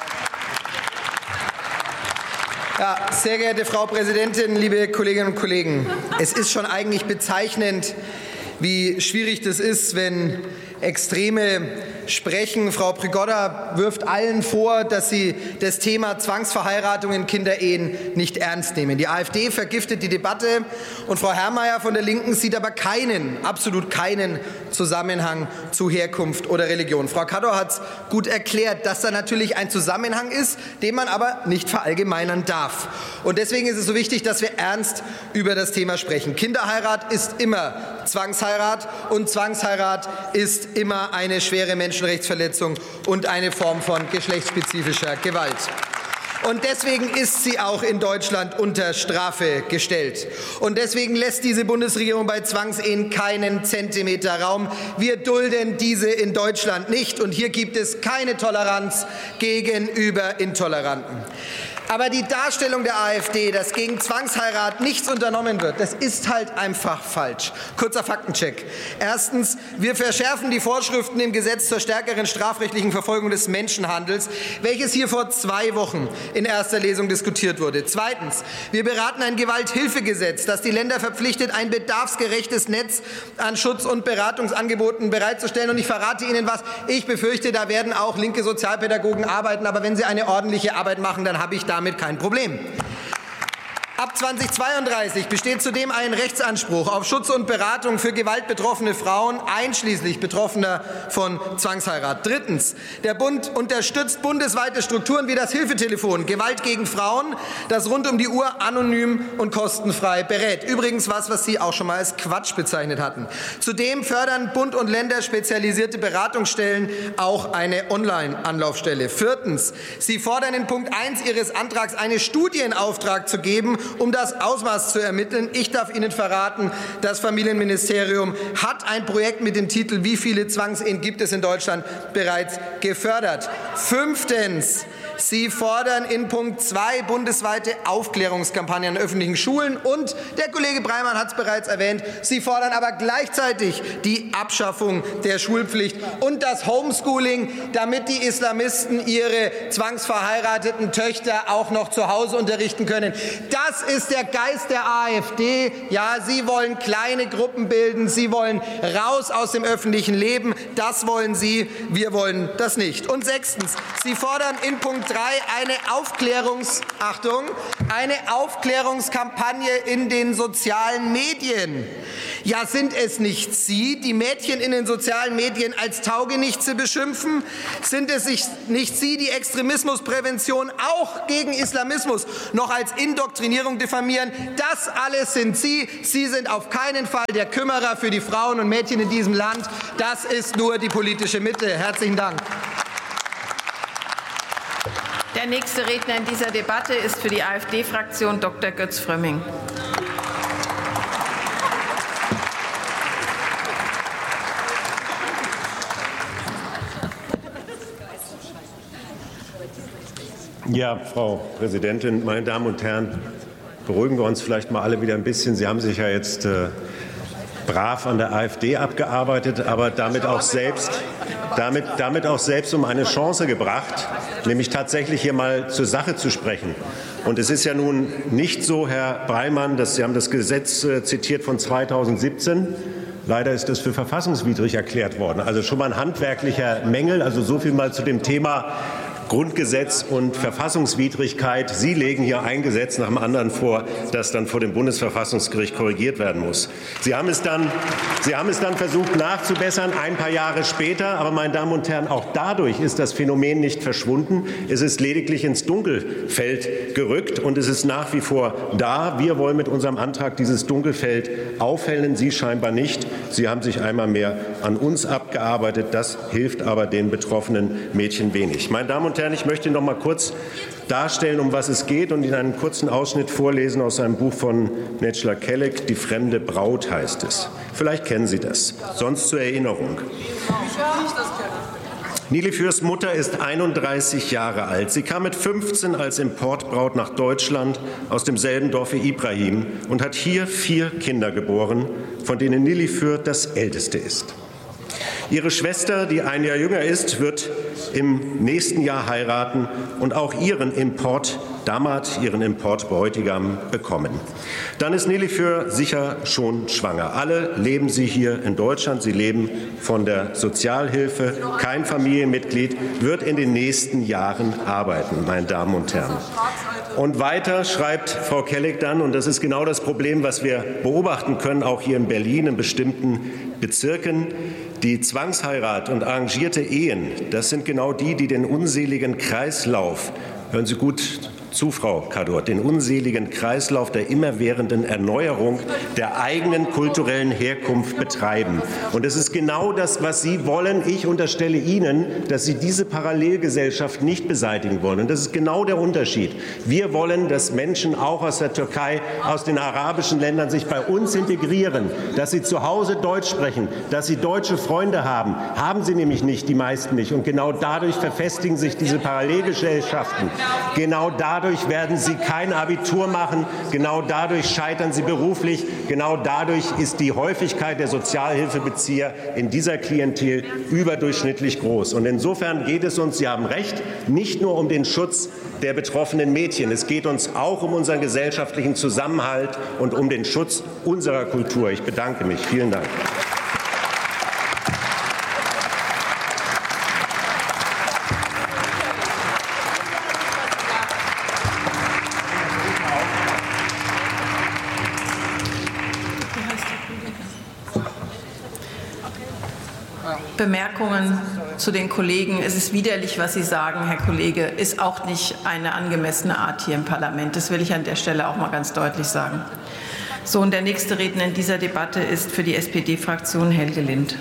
Ja, sehr geehrte Frau Präsidentin, liebe Kolleginnen und Kollegen! Es ist schon eigentlich bezeichnend, wie schwierig das ist, wenn Extreme sprechen. Frau Prigoda wirft allen vor, dass sie das Thema Zwangsverheiratung in Kinderehen nicht ernst nehmen. Die AfD vergiftet die Debatte und Frau Herrmayr von der Linken sieht aber absolut keinen Zusammenhang zu Herkunft oder Religion. Frau Kador hat es gut erklärt, dass da natürlich ein Zusammenhang ist, den man aber nicht verallgemeinern darf. Und deswegen ist es so wichtig, dass wir ernst über das Thema sprechen. Kinderheirat ist immer Zwangsheirat und Zwangsheirat ist immer eine schwere Menschenrechtsverletzung und eine Form von geschlechtsspezifischer Gewalt. Und deswegen ist sie auch in Deutschland unter Strafe gestellt. Und deswegen lässt diese Bundesregierung bei Zwangsehen keinen Zentimeter Raum. Wir dulden diese in Deutschland nicht. Und hier gibt es keine Toleranz gegenüber Intoleranten. Aber die Darstellung der AfD, dass gegen Zwangsheirat nichts unternommen wird, das ist halt einfach falsch. Kurzer Faktencheck. Erstens, wir verschärfen die Vorschriften im Gesetz zur stärkeren strafrechtlichen Verfolgung des Menschenhandels, welches hier vor 2 Wochen in erster Lesung diskutiert wurde. Zweitens, wir beraten ein Gewalthilfegesetz, das die Länder verpflichtet, ein bedarfsgerechtes Netz an Schutz- und Beratungsangeboten bereitzustellen. Und ich verrate Ihnen was, ich befürchte, da werden auch linke Sozialpädagogen arbeiten. Aber wenn sie eine ordentliche Arbeit machen, dann habe ich damit kein Problem. Ab 2032 besteht zudem ein Rechtsanspruch auf Schutz und Beratung für gewaltbetroffene Frauen, einschließlich Betroffener von Zwangsheirat. Drittens. Der Bund unterstützt bundesweite Strukturen wie das Hilfetelefon Gewalt gegen Frauen, das rund um die Uhr anonym und kostenfrei berät. Übrigens was Sie auch schon mal als Quatsch bezeichnet hatten. Zudem fördern Bund und Länder spezialisierte Beratungsstellen, auch eine Online-Anlaufstelle. Viertens. Sie fordern in Punkt 1 Ihres Antrags einen Studienauftrag zu geben, um das Ausmaß zu ermitteln. Ich darf Ihnen verraten, das Familienministerium hat ein Projekt mit dem Titel "Wie viele Zwangsehen gibt es in Deutschland?" bereits gefördert. Fünftens. Sie fordern in Punkt 2 bundesweite Aufklärungskampagnen an öffentlichen Schulen. Und der Kollege Breimann hat es bereits erwähnt, Sie fordern aber gleichzeitig die Abschaffung der Schulpflicht und das Homeschooling, damit die Islamisten ihre zwangsverheirateten Töchter auch noch zu Hause unterrichten können. Das ist der Geist der AfD. Ja, Sie wollen kleine Gruppen bilden. Sie wollen raus aus dem öffentlichen Leben. Das wollen Sie. Wir wollen das nicht. Und sechstens. Sie fordern in Punkt 3 eine Aufklärungskampagne in den sozialen Medien. Ja, sind es nicht Sie, die Mädchen in den sozialen Medien als Taugenichtse beschimpfen? Sind es nicht Sie, die Extremismusprävention auch gegen Islamismus noch als Indoktrinierung diffamieren? Das alles sind Sie. Sie sind auf keinen Fall der Kümmerer für die Frauen und Mädchen in diesem Land. Das ist nur die politische Mitte. Herzlichen Dank. Der nächste Redner in dieser Debatte ist für die AfD-Fraktion Dr. Götz Frömming. Ja, Frau Präsidentin, meine Damen und Herren, beruhigen wir uns vielleicht mal alle wieder ein bisschen. Sie haben sich ja jetzt brav an der AfD abgearbeitet, aber damit auch selbst um eine Chance gebracht, nämlich tatsächlich hier mal zur Sache zu sprechen. Und es ist ja nun nicht so, Herr Breimann, dass Sie haben das Gesetz zitiert von 2017. Leider ist es für verfassungswidrig erklärt worden. Also schon mal ein handwerklicher Mängel. Also so viel mal zu dem Thema Grundgesetz und Verfassungswidrigkeit. Sie legen hier ein Gesetz nach dem anderen vor, das dann vor dem Bundesverfassungsgericht korrigiert werden muss. Sie haben es dann versucht nachzubessern, ein paar Jahre später. Aber, meine Damen und Herren, auch dadurch ist das Phänomen nicht verschwunden. Es ist lediglich ins Dunkelfeld gerückt und es ist nach wie vor da. Wir wollen mit unserem Antrag dieses Dunkelfeld aufhellen. Sie scheinbar nicht. Sie haben sich einmal mehr an uns abgearbeitet. Das hilft aber den betroffenen Mädchen wenig. Meine Damen und Herren, ich möchte noch mal kurz darstellen, um was es geht und Ihnen einen kurzen Ausschnitt vorlesen aus einem Buch von Necla Kelek. Die fremde Braut heißt es. Vielleicht kennen Sie das. Sonst zur Erinnerung. Nilüfers Mutter ist 31 Jahre alt. Sie kam mit 15 als Importbraut nach Deutschland aus demselben Dorf wie Ibrahim und hat hier 4 Kinder geboren, von denen Nilüfer das älteste ist. Ihre Schwester, die ein Jahr jünger ist, wird im nächsten Jahr heiraten und auch ihren Damat, ihren Importbräutigam, bekommen. Dann ist Nilüfer sicher schon schwanger. Alle leben sie hier in Deutschland. Sie leben von der Sozialhilfe. Kein Familienmitglied wird in den nächsten Jahren arbeiten, meine Damen und Herren. Und weiter schreibt Frau Kelek dann, und das ist genau das Problem, was wir beobachten können, auch hier in Berlin in bestimmten Bezirken: Die Zwangsheirat und arrangierte Ehen, das sind genau die den unseligen Kreislauf, hören Sie gut zu, Frau Kador, den unseligen Kreislauf der immerwährenden Erneuerung der eigenen kulturellen Herkunft betreiben. Und es ist genau das, was Sie wollen. Ich unterstelle Ihnen, dass Sie diese Parallelgesellschaft nicht beseitigen wollen. Und das ist genau der Unterschied. Wir wollen, dass Menschen auch aus der Türkei, aus den arabischen Ländern sich bei uns integrieren, dass sie zu Hause Deutsch sprechen, dass sie deutsche Freunde haben. Haben sie nämlich nicht, die meisten nicht. Und genau dadurch verfestigen sich diese Parallelgesellschaften. Genau dadurch werden sie kein Abitur machen. Genau dadurch scheitern sie beruflich. Genau dadurch ist die Häufigkeit der Sozialhilfebezieher in dieser Klientel überdurchschnittlich groß. Und insofern geht es uns, Sie haben recht, nicht nur um den Schutz der betroffenen Mädchen. Es geht uns auch um unseren gesellschaftlichen Zusammenhalt und um den Schutz unserer Kultur. Ich bedanke mich. Vielen Dank. Bemerkungen zu den Kollegen. Es ist widerlich, was Sie sagen, Herr Kollege, ist auch nicht eine angemessene Art hier im Parlament. Das will ich an der Stelle auch mal ganz deutlich sagen. So, und der nächste Redner in dieser Debatte ist für die SPD-Fraktion Helge Lind.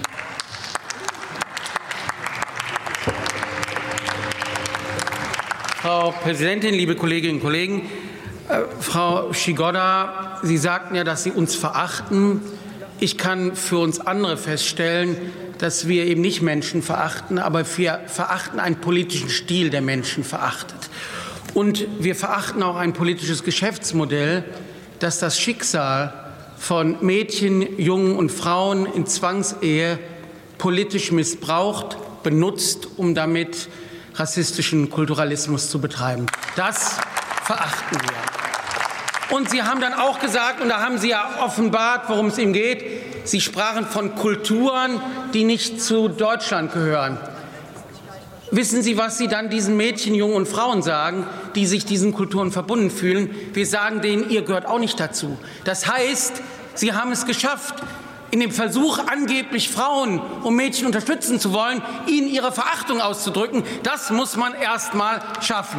Frau Präsidentin, liebe Kolleginnen und Kollegen! Frau Schigoda, Sie sagten ja, dass Sie uns verachten. Ich kann für uns andere feststellen, dass wir eben nicht Menschen verachten, aber wir verachten einen politischen Stil, der Menschen verachtet. Und wir verachten auch ein politisches Geschäftsmodell, das das Schicksal von Mädchen, Jungen und Frauen in Zwangsehe politisch missbraucht, benutzt, um damit rassistischen Kulturalismus zu betreiben. Das verachten wir. Und Sie haben dann auch gesagt, und da haben Sie ja offenbart, worum es ihm geht, Sie sprachen von Kulturen, die nicht zu Deutschland gehören. Wissen Sie, was Sie dann diesen Mädchen, Jungen und Frauen sagen, die sich diesen Kulturen verbunden fühlen? Wir sagen denen, ihr gehört auch nicht dazu. Das heißt, Sie haben es geschafft, in dem Versuch, angeblich Frauen und Mädchen unterstützen zu wollen, ihnen ihre Verachtung auszudrücken. Das muss man erst mal schaffen.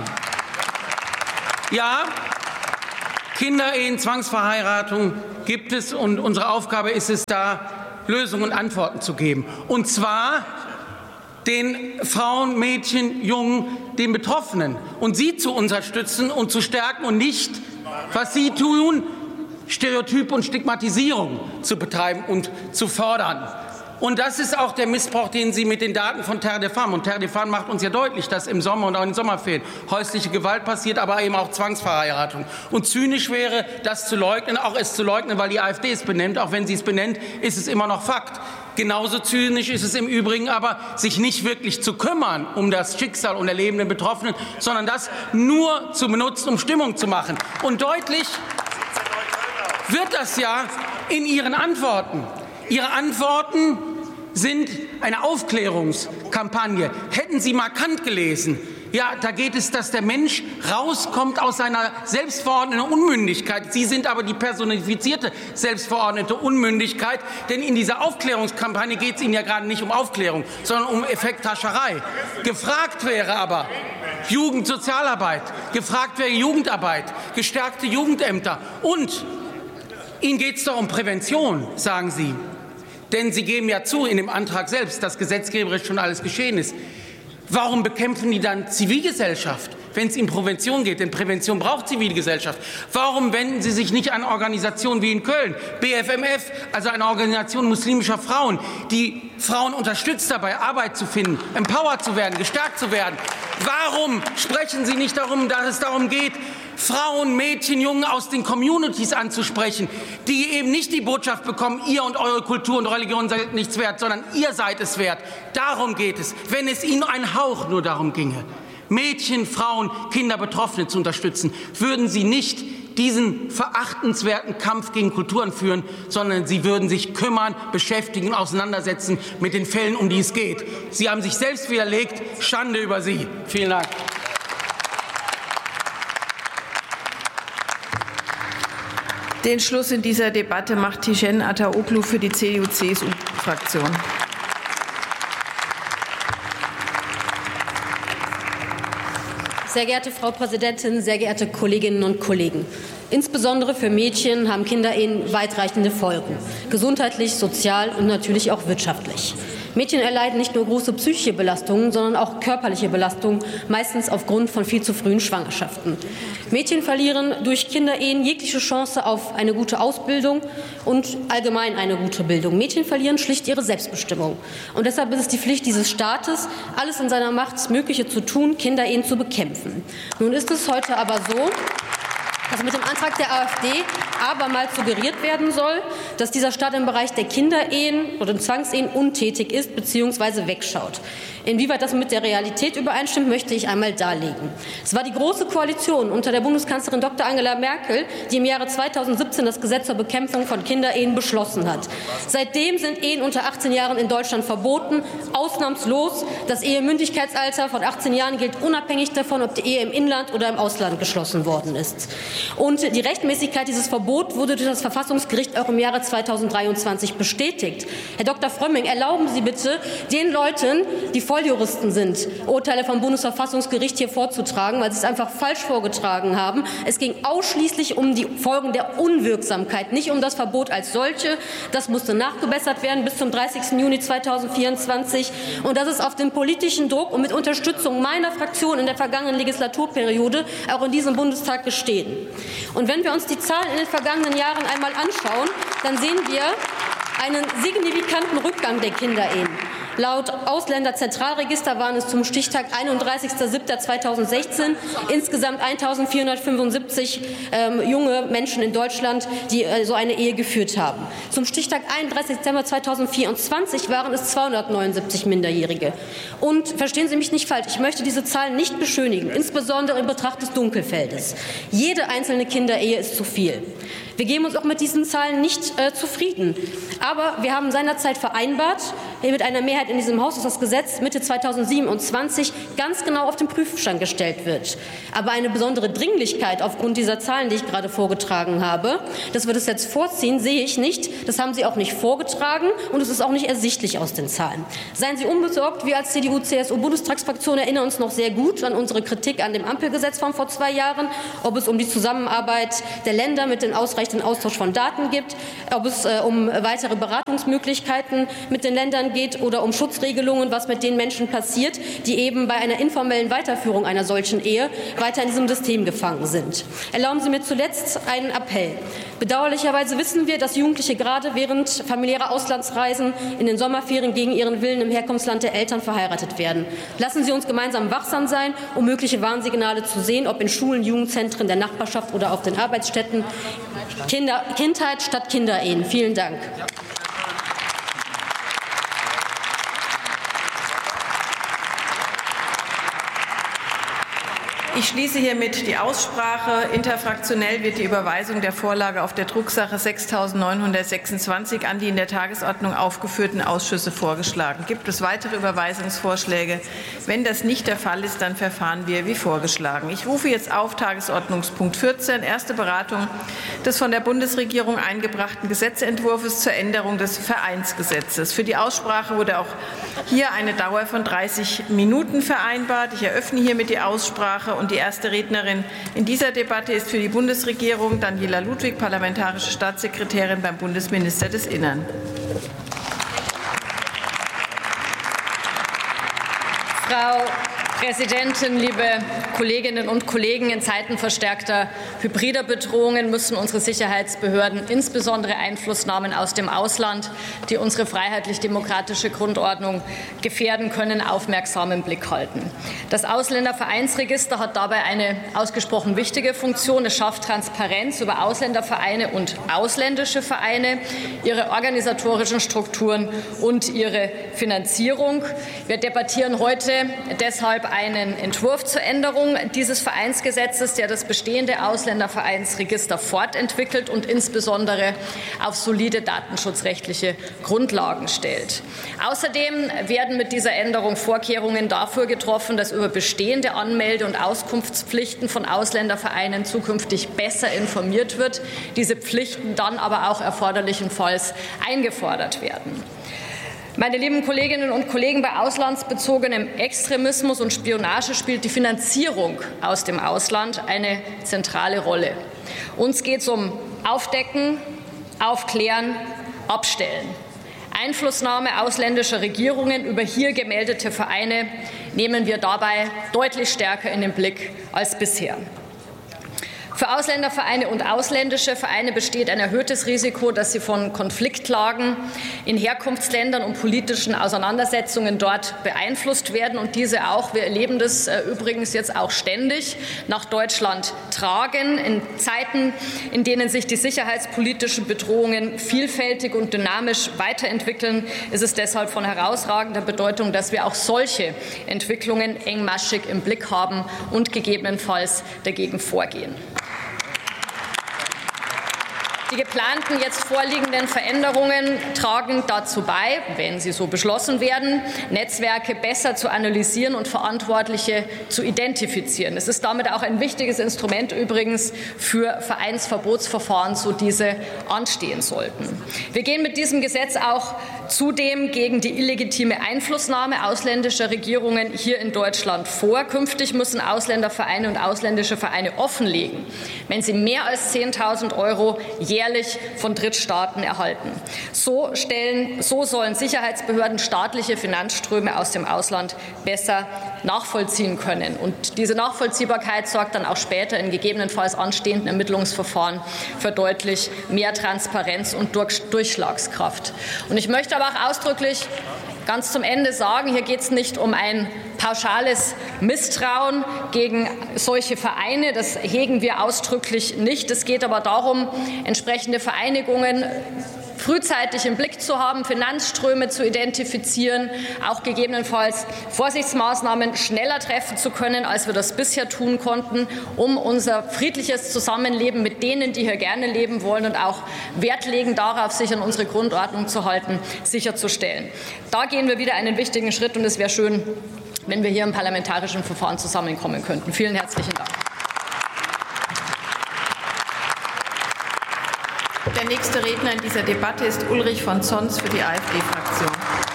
Ja, Kinderehen, Zwangsverheiratung gibt es, und unsere Aufgabe ist es, da Lösungen und Antworten zu geben. Und zwar den Frauen, Mädchen, Jungen, den Betroffenen, und sie zu unterstützen und zu stärken und nicht, was sie tun, Stereotype und Stigmatisierung zu betreiben und zu fördern. Und das ist auch der Missbrauch, den Sie mit den Daten von Terre des Femmes, und Terre des Femmes macht uns ja deutlich, dass im Sommer und auch in den Sommerferien häusliche Gewalt passiert, aber eben auch Zwangsverheiratung. Und zynisch wäre, das zu leugnen, auch es zu leugnen, weil die AfD es benennt. Auch wenn sie es benennt, ist es immer noch Fakt. Genauso zynisch ist es im Übrigen aber, sich nicht wirklich zu kümmern um das Schicksal und Erleben der Betroffenen, sondern das nur zu benutzen, um Stimmung zu machen. Und deutlich wird das ja in Ihren Antworten. Ihre Antworten sind eine Aufklärungskampagne. Hätten Sie mal Kant gelesen, ja, da geht es, dass der Mensch rauskommt aus seiner selbstverordneten Unmündigkeit. Sie sind aber die personifizierte selbstverordnete Unmündigkeit, denn in dieser Aufklärungskampagne geht es Ihnen ja gerade nicht um Aufklärung, sondern um Effekthascherei. Gefragt wäre aber Jugendsozialarbeit, gefragt wäre Jugendarbeit, gestärkte Jugendämter, und Ihnen geht es doch um Prävention, sagen Sie. Denn Sie geben ja zu in dem Antrag selbst, dass gesetzgeberisch schon alles geschehen ist. Warum bekämpfen die dann Zivilgesellschaft, wenn es um Prävention geht? Denn Prävention braucht Zivilgesellschaft. Warum wenden Sie sich nicht an Organisationen wie in Köln, BFMF, also eine Organisation muslimischer Frauen, die Frauen unterstützt dabei, Arbeit zu finden, empowered zu werden, gestärkt zu werden? Warum sprechen Sie nicht darum, dass es darum geht, Frauen, Mädchen, Jungen aus den Communities anzusprechen, die eben nicht die Botschaft bekommen, ihr und eure Kultur und Religion seid nichts wert, sondern ihr seid es wert. Darum geht es. Wenn es Ihnen ein Hauch nur darum ginge, Mädchen, Frauen, Kinder, Betroffene zu unterstützen, würden Sie nicht diesen verachtenswerten Kampf gegen Kulturen führen, sondern Sie würden sich kümmern, beschäftigen und auseinandersetzen mit den Fällen, um die es geht. Sie haben sich selbst widerlegt. Schande über Sie. Vielen Dank. Den Schluss in dieser Debatte macht Tijen Ataoglu für die CDU-CSU-Fraktion. Sehr geehrte Frau Präsidentin, sehr geehrte Kolleginnen und Kollegen! Insbesondere für Mädchen haben Kinderehen weitreichende Folgen, gesundheitlich, sozial und natürlich auch wirtschaftlich. Mädchen erleiden nicht nur große psychische Belastungen, sondern auch körperliche Belastungen, meistens aufgrund von viel zu frühen Schwangerschaften. Mädchen verlieren durch Kinderehen jegliche Chance auf eine gute Ausbildung und allgemein eine gute Bildung. Mädchen verlieren schlicht ihre Selbstbestimmung. Und deshalb ist es die Pflicht dieses Staates, alles in seiner Macht Mögliche zu tun, Kinderehen zu bekämpfen. Nun ist es heute aber so, dass mit dem Antrag der AfD abermals suggeriert werden soll, dass dieser Staat im Bereich der Kinderehen oder Zwangsehen untätig ist bzw. wegschaut. Inwieweit das mit der Realität übereinstimmt, möchte ich einmal darlegen. Es war die Große Koalition unter der Bundeskanzlerin Dr. Angela Merkel, die im Jahre 2017 das Gesetz zur Bekämpfung von Kinderehen beschlossen hat. Seitdem sind Ehen unter 18 Jahren in Deutschland verboten, ausnahmslos. Das Ehemündigkeitsalter von 18 Jahren gilt unabhängig davon, ob die Ehe im Inland oder im Ausland geschlossen worden ist. Und die Rechtmäßigkeit dieses Verbots Verbot wurde durch das Verfassungsgericht auch im Jahre 2023 bestätigt. Herr Dr. Frömming, erlauben Sie bitte, den Leuten, die Volljuristen sind, Urteile vom Bundesverfassungsgericht hier vorzutragen, weil Sie es einfach falsch vorgetragen haben. Es ging ausschließlich um die Folgen der Unwirksamkeit, nicht um das Verbot als solche. Das musste nachgebessert werden bis zum 30. Juni 2024. Und das ist auf den politischen Druck und mit Unterstützung meiner Fraktion in der vergangenen Legislaturperiode auch in diesem Bundestag gestehen. Und wenn wir uns die Zahlen in den vergangenen Jahren einmal anschauen, dann sehen wir einen signifikanten Rückgang der Kinderehen. Laut Ausländerzentralregister waren es zum Stichtag 31.07.2016 insgesamt 1.475 junge Menschen in Deutschland, die so eine Ehe geführt haben. Zum Stichtag 31. Dezember 2024 waren es 279 Minderjährige. Und verstehen Sie mich nicht falsch, ich möchte diese Zahlen nicht beschönigen, insbesondere in Betracht des Dunkelfeldes. Jede einzelne Kinderehe ist zu viel. Wir geben uns auch mit diesen Zahlen nicht zufrieden. Aber wir haben seinerzeit vereinbart, mit einer Mehrheit in diesem Haus, dass das Gesetz Mitte 2027 ganz genau auf den Prüfstand gestellt wird. Aber eine besondere Dringlichkeit aufgrund dieser Zahlen, die ich gerade vorgetragen habe, dass wir das jetzt vorziehen, sehe ich nicht. Das haben Sie auch nicht vorgetragen und es ist auch nicht ersichtlich aus den Zahlen. Seien Sie unbesorgt, wir als CDU-CSU-Bundestagsfraktion erinnern uns noch sehr gut an unsere Kritik an dem Ampelgesetz von vor 2 Jahren, ob es um die Zusammenarbeit der Länder mit den ausreichenden Austausch von Daten geht, ob es um weitere Beratungsmöglichkeiten mit den Ländern geht oder um Schutzregelungen, was mit den Menschen passiert, die eben bei einer informellen Weiterführung einer solchen Ehe weiter in diesem System gefangen sind. Erlauben Sie mir zuletzt einen Appell. Bedauerlicherweise wissen wir, dass Jugendliche gerade während familiärer Auslandsreisen in den Sommerferien gegen ihren Willen im Herkunftsland der Eltern verheiratet werden. Lassen Sie uns gemeinsam wachsam sein, um mögliche Warnsignale zu sehen, ob in Schulen, Jugendzentren, der Nachbarschaft oder auf den Arbeitsstätten. Kindheit statt Kinderehen. Vielen Dank. Ich schließe hiermit die Aussprache. Interfraktionell wird die Überweisung der Vorlage auf der Drucksache 6.926 an die in der Tagesordnung aufgeführten Ausschüsse vorgeschlagen. Gibt es weitere Überweisungsvorschläge? Wenn das nicht der Fall ist, dann verfahren wir wie vorgeschlagen. Ich rufe jetzt auf Tagesordnungspunkt 14, erste Beratung des von der Bundesregierung eingebrachten Gesetzentwurfs zur Änderung des Vereinsgesetzes. Für die Aussprache wurde auch hier eine Dauer von 30 Minuten vereinbart. Ich eröffne hiermit die Aussprache. Und die erste Rednerin in dieser Debatte ist für die Bundesregierung Daniela Ludwig, parlamentarische Staatssekretärin beim Bundesminister des Innern. Frau Präsidentin, liebe Kolleginnen und Kollegen! In Zeiten verstärkter hybrider Bedrohungen müssen unsere Sicherheitsbehörden insbesondere Einflussnahmen aus dem Ausland, die unsere freiheitlich-demokratische Grundordnung gefährden können, aufmerksam im Blick halten. Das Ausländervereinsregister hat dabei eine ausgesprochen wichtige Funktion. Es schafft Transparenz über Ausländervereine und ausländische Vereine, ihre organisatorischen Strukturen und ihre Finanzierung. Wir debattieren heute deshalb einen Entwurf zur Änderung dieses Vereinsgesetzes, der das bestehende Ausländervereinsregister fortentwickelt und insbesondere auf solide datenschutzrechtliche Grundlagen stellt. Außerdem werden mit dieser Änderung Vorkehrungen dafür getroffen, dass über bestehende Anmelde- und Auskunftspflichten von Ausländervereinen zukünftig besser informiert wird, diese Pflichten dann aber auch erforderlichenfalls eingefordert werden. Meine lieben Kolleginnen und Kollegen, bei auslandsbezogenem Extremismus und Spionage spielt die Finanzierung aus dem Ausland eine zentrale Rolle. Uns geht es um Aufdecken, Aufklären, Abstellen. Einflussnahme ausländischer Regierungen über hier gemeldete Vereine nehmen wir dabei deutlich stärker in den Blick als bisher. Für Ausländervereine und ausländische Vereine besteht ein erhöhtes Risiko, dass sie von Konfliktlagen in Herkunftsländern und politischen Auseinandersetzungen dort beeinflusst werden und diese auch, wir erleben das übrigens jetzt auch ständig, nach Deutschland tragen. In Zeiten, in denen sich die sicherheitspolitischen Bedrohungen vielfältig und dynamisch weiterentwickeln, ist es deshalb von herausragender Bedeutung, dass wir auch solche Entwicklungen engmaschig im Blick haben und gegebenenfalls dagegen vorgehen. Die geplanten jetzt vorliegenden Veränderungen tragen dazu bei, wenn sie so beschlossen werden, Netzwerke besser zu analysieren und Verantwortliche zu identifizieren. Es ist damit auch ein wichtiges Instrument übrigens für Vereinsverbotsverfahren, so diese anstehen sollten. Wir gehen mit diesem Gesetz auch zudem gegen die illegitime Einflussnahme ausländischer Regierungen hier in Deutschland vor. Künftig müssen Ausländervereine und ausländische Vereine offenlegen, wenn sie mehr als 10.000 € jährlich von Drittstaaten erhalten. So sollen Sicherheitsbehörden staatliche Finanzströme aus dem Ausland besser nachvollziehen können. Und diese Nachvollziehbarkeit sorgt dann auch später in gegebenenfalls anstehenden Ermittlungsverfahren für deutlich mehr Transparenz und Durchschlagskraft. Und ich möchte aber auch ausdrücklich ganz zum Ende sagen, hier geht es nicht um ein pauschales Misstrauen gegen solche Vereine. Das hegen wir ausdrücklich nicht. Es geht aber darum, entsprechende Vereinigungen frühzeitig im Blick zu haben, Finanzströme zu identifizieren, auch gegebenenfalls Vorsichtsmaßnahmen schneller treffen zu können, als wir das bisher tun konnten, um unser friedliches Zusammenleben mit denen, die hier gerne leben wollen und auch Wert legen darauf, sich an unsere Grundordnung zu halten, sicherzustellen. Da gehen wir wieder einen wichtigen Schritt, und es wäre schön, wenn wir hier im parlamentarischen Verfahren zusammenkommen könnten. Vielen herzlichen Dank. Der nächste Redner in dieser Debatte ist Ulrich von Zons für die AfD-Fraktion.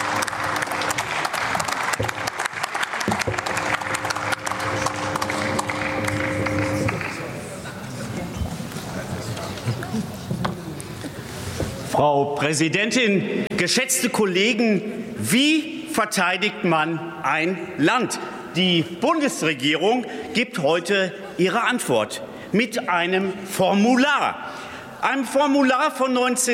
Frau Präsidentin, geschätzte Kollegen, wie verteidigt man ein Land? Die Bundesregierung gibt heute ihre Antwort mit einem Formular. Ein Formular von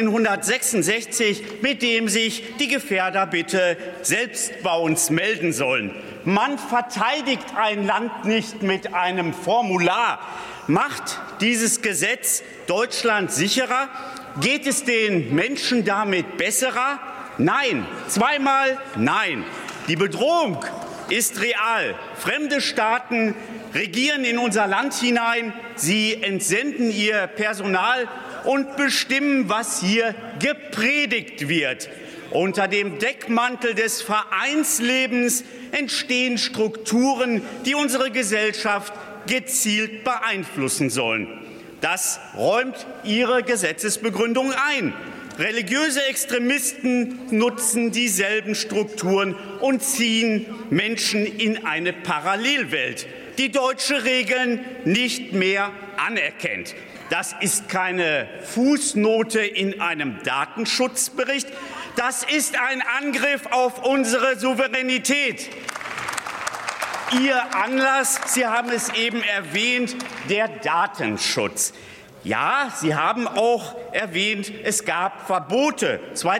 1966, mit dem sich die Gefährder bitte selbst bei uns melden sollen. Man verteidigt ein Land nicht mit einem Formular. Macht dieses Gesetz Deutschland sicherer? Geht es den Menschen damit besserer? Nein. Zweimal nein. Die Bedrohung ist real. Fremde Staaten regieren in unser Land hinein. Sie entsenden ihr Personal und bestimmen, was hier gepredigt wird. Unter dem Deckmantel des Vereinslebens entstehen Strukturen, die unsere Gesellschaft gezielt beeinflussen sollen. Das räumt Ihre Gesetzesbegründung ein. Religiöse Extremisten nutzen dieselben Strukturen und ziehen Menschen in eine Parallelwelt, die deutsche Regeln nicht mehr anerkennt. Das ist keine Fußnote in einem Datenschutzbericht. Das ist ein Angriff auf unsere Souveränität. Ihr Anlass, Sie haben es eben erwähnt, der Datenschutz. Ja, Sie haben auch erwähnt, es gab Verbote.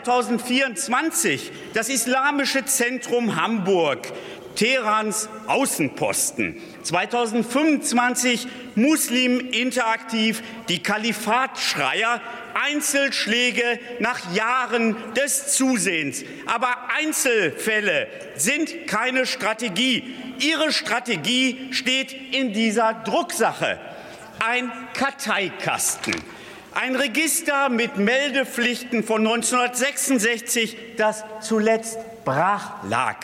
2024 das Islamische Zentrum Hamburg, Teherans Außenposten. 2025 Muslim Interaktiv, die Kalifatschreier, Einzelschläge nach Jahren des Zusehens. Aber Einzelfälle sind keine Strategie. Ihre Strategie steht in dieser Drucksache. Ein Karteikasten. Ein Register mit Meldepflichten von 1966, das zuletzt brach lag.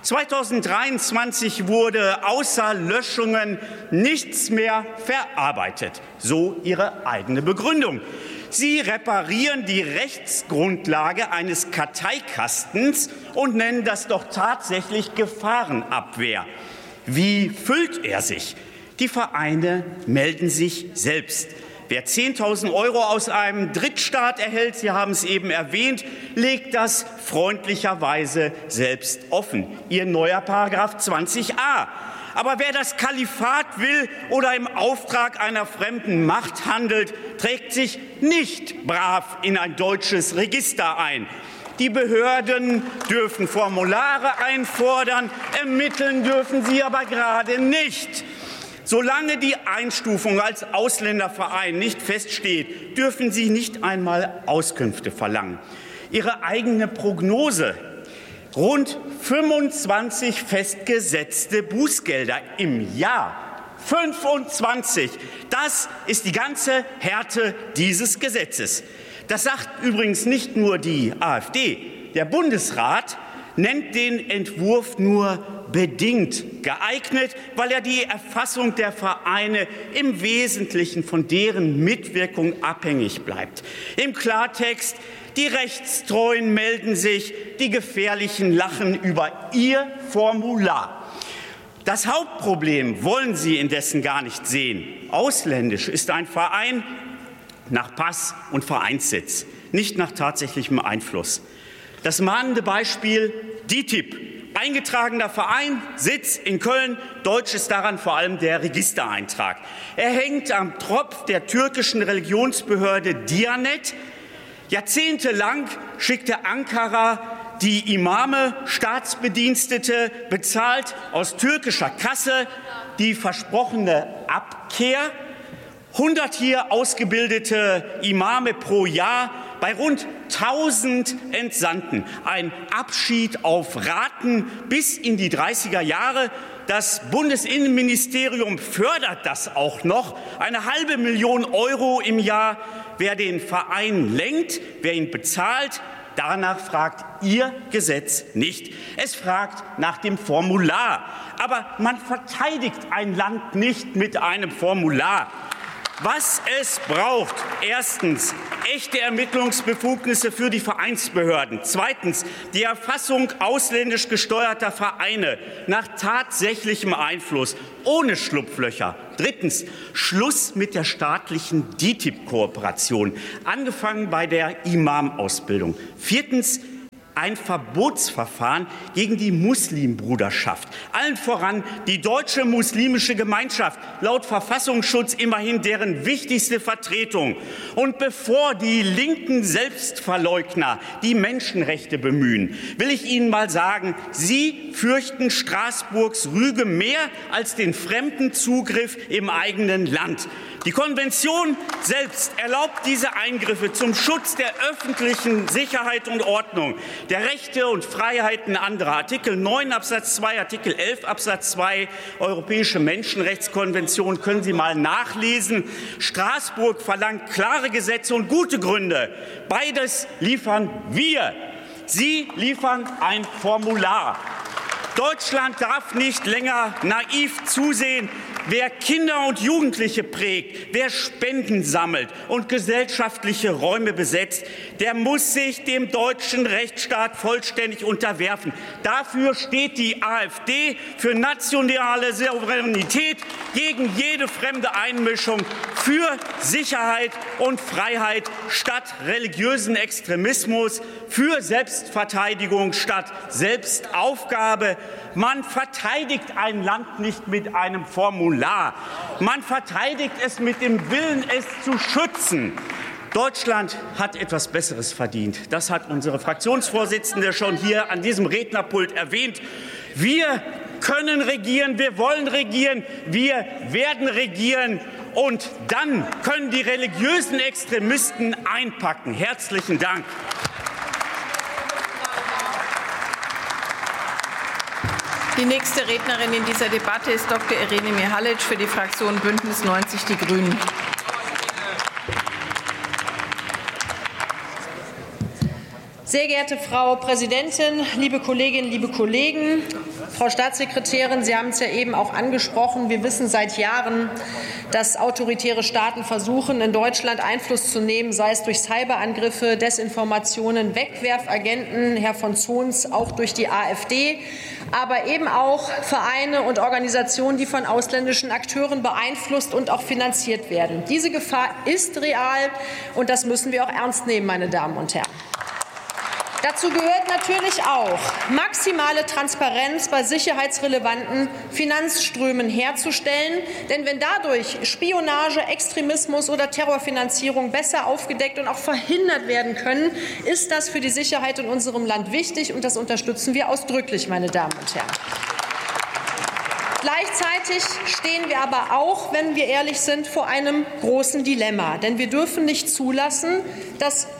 2023 wurde außer Löschungen nichts mehr verarbeitet. So Ihre eigene Begründung. Sie reparieren die Rechtsgrundlage eines Karteikastens und nennen das doch tatsächlich Gefahrenabwehr. Wie füllt er sich? Die Vereine melden sich selbst. Wer 10.000 € aus einem Drittstaat erhält, Sie haben es eben erwähnt, legt das freundlicherweise selbst offen. Ihr neuer Paragraph 20a. Aber wer das Kalifat will oder im Auftrag einer fremden Macht handelt, trägt sich nicht brav in ein deutsches Register ein. Die Behörden dürfen Formulare einfordern, ermitteln dürfen sie aber gerade nicht. Solange die Einstufung als Ausländerverein nicht feststeht, dürfen Sie nicht einmal Auskünfte verlangen. Ihre eigene Prognose: rund 25 festgesetzte Bußgelder im Jahr 25. Das ist die ganze Härte dieses Gesetzes. Das sagt übrigens nicht nur die AfD. Der Bundesrat nennt den Entwurf nur bedingt geeignet, weil er die Erfassung der Vereine im Wesentlichen von deren Mitwirkung abhängig bleibt. Im Klartext: Die Rechtstreuen melden sich, die Gefährlichen lachen über ihr Formular. Das Hauptproblem wollen Sie indessen gar nicht sehen. Ausländisch ist ein Verein nach Pass und Vereinssitz, nicht nach tatsächlichem Einfluss. Das mahnende Beispiel: DITIB, eingetragener Verein, Sitz in Köln. Deutsch ist daran vor allem der Registereintrag. Er hängt am Tropf der türkischen Religionsbehörde Diyanet. Jahrzehntelang schickte Ankara die Imame, Staatsbedienstete, bezahlt aus türkischer Kasse, die versprochene Abkehr. 100 hier ausgebildete Imame pro Jahr bei rund 1000 Entsandten. Ein Abschied auf Raten bis in die 30er Jahre. Das Bundesinnenministerium fördert das auch noch. 500.000 € im Jahr. Wer den Verein lenkt, wer ihn bezahlt, danach fragt Ihr Gesetz nicht. Es fragt nach dem Formular. Aber man verteidigt ein Land nicht mit einem Formular. Was es braucht: erstens echte Ermittlungsbefugnisse für die Vereinsbehörden, zweitens die Erfassung ausländisch gesteuerter Vereine nach tatsächlichem Einfluss, ohne Schlupflöcher, drittens Schluss mit der staatlichen DITIB-Kooperation, angefangen bei der Imam-Ausbildung, viertens ein Verbotsverfahren gegen die Muslimbruderschaft, allen voran die Deutsche Muslimische Gemeinschaft, laut Verfassungsschutz immerhin deren wichtigste Vertretung. Und bevor die linken Selbstverleugner die Menschenrechte bemühen, will ich Ihnen mal sagen: Sie fürchten Straßburgs Rüge mehr als den Fremdenzugriff im eigenen Land. Die Konvention selbst erlaubt diese Eingriffe zum Schutz der öffentlichen Sicherheit und Ordnung, der Rechte und Freiheiten anderer. Artikel 9 Absatz 2, Artikel 11 Absatz 2 Europäische Menschenrechtskonvention können Sie mal nachlesen. Straßburg verlangt klare Gesetze und gute Gründe. Beides liefern wir. Sie liefern ein Formular. Deutschland darf nicht länger naiv zusehen. Wer Kinder und Jugendliche prägt, wer Spenden sammelt und gesellschaftliche Räume besetzt, der muss sich dem deutschen Rechtsstaat vollständig unterwerfen. Dafür steht die AfD, für nationale Souveränität, gegen jede fremde Einmischung, für Sicherheit und Freiheit statt religiösen Extremismus, für Selbstverteidigung statt Selbstaufgabe. Man verteidigt ein Land nicht mit einem Formular. Man verteidigt es mit dem Willen, es zu schützen. Deutschland hat etwas Besseres verdient. Das hat unsere Fraktionsvorsitzende schon hier an diesem Rednerpult erwähnt. Wir können regieren, wir wollen regieren, wir werden regieren. Und dann können die religiösen Extremisten einpacken. Herzlichen Dank. Die nächste Rednerin in dieser Debatte ist Dr. Irene Mihalic für die Fraktion Bündnis 90 Die Grünen. Sehr geehrte Frau Präsidentin, liebe Kolleginnen, liebe Kollegen! Frau Staatssekretärin, Sie haben es ja eben auch angesprochen. Wir wissen seit Jahren, dass autoritäre Staaten versuchen, in Deutschland Einfluss zu nehmen, sei es durch Cyberangriffe, Desinformationen, Wegwerfagenten, Herr von Zons, auch durch die AfD, aber eben auch Vereine und Organisationen, die von ausländischen Akteuren beeinflusst und auch finanziert werden. Diese Gefahr ist real, und das müssen wir auch ernst nehmen, meine Damen und Herren. Dazu gehört natürlich auch, maximale Transparenz bei sicherheitsrelevanten Finanzströmen herzustellen. Denn wenn dadurch Spionage, Extremismus oder Terrorfinanzierung besser aufgedeckt und auch verhindert werden können, ist das für die Sicherheit in unserem Land wichtig, und das unterstützen wir ausdrücklich, meine Damen und Herren. Gleichzeitig stehen wir aber auch, wenn wir ehrlich sind, vor einem großen Dilemma. Denn wir dürfen nicht zulassen, dass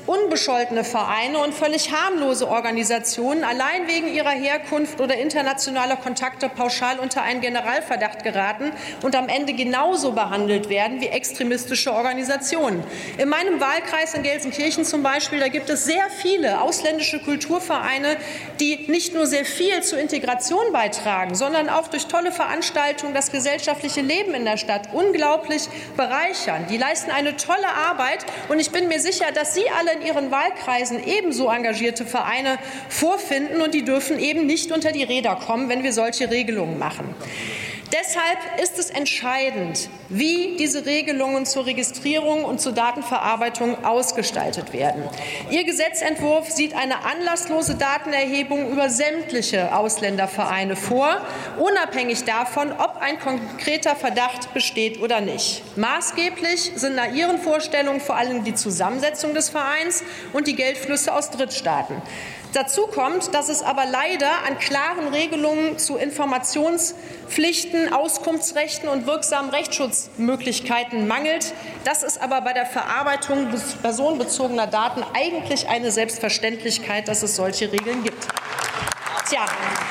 unbescholtene Vereine und völlig harmlose Organisationen allein wegen ihrer Herkunft oder internationaler Kontakte pauschal unter einen Generalverdacht geraten und am Ende genauso behandelt werden wie extremistische Organisationen. In meinem Wahlkreis in Gelsenkirchen zum Beispiel, da gibt es sehr viele ausländische Kulturvereine, die nicht nur sehr viel zur Integration beitragen, sondern auch durch tolle Veranstaltungen das gesellschaftliche Leben in der Stadt unglaublich bereichern. Die leisten eine tolle Arbeit und ich bin mir sicher, dass Sie alle in Ihren Wahlkreisen ebenso engagierte Vereine vorfinden und die dürfen eben nicht unter die Räder kommen, wenn wir solche Regelungen machen. Deshalb ist es entscheidend, wie diese Regelungen zur Registrierung und zur Datenverarbeitung ausgestaltet werden. Ihr Gesetzentwurf sieht eine anlasslose Datenerhebung über sämtliche Ausländervereine vor, unabhängig davon, ob ein konkreter Verdacht besteht oder nicht. Maßgeblich sind nach Ihren Vorstellungen vor allem die Zusammensetzung des Vereins und die Geldflüsse aus Drittstaaten. Dazu kommt, dass es aber leider an klaren Regelungen zu Informationspflichten, Auskunftsrechten und wirksamen Rechtsschutzmöglichkeiten mangelt. Das ist aber bei der Verarbeitung personenbezogener Daten eigentlich eine Selbstverständlichkeit, dass es solche Regeln gibt. Tja.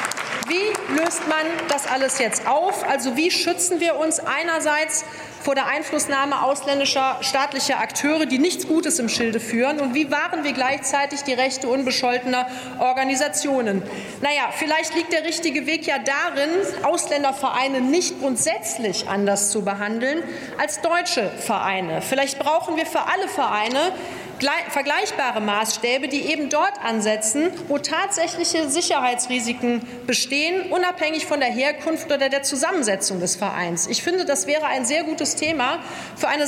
Wie löst man das alles jetzt auf? Also wie schützen wir uns einerseits vor der Einflussnahme ausländischer staatlicher Akteure, die nichts Gutes im Schilde führen? Und wie wahren wir gleichzeitig die Rechte unbescholtener Organisationen? Naja, vielleicht liegt der richtige Weg ja darin, Ausländervereine nicht grundsätzlich anders zu behandeln als deutsche Vereine. Vielleicht brauchen wir für alle Vereine vergleichbare Maßstäbe, die eben dort ansetzen, wo tatsächliche Sicherheitsrisiken bestehen, unabhängig von der Herkunft oder der Zusammensetzung des Vereins. Ich finde, das wäre ein sehr gutes Thema für eine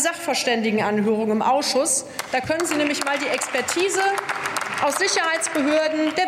Sachverständigenanhörung im Ausschuss. Da können Sie nämlich mal die Expertise aus Sicherheitsbehörden, der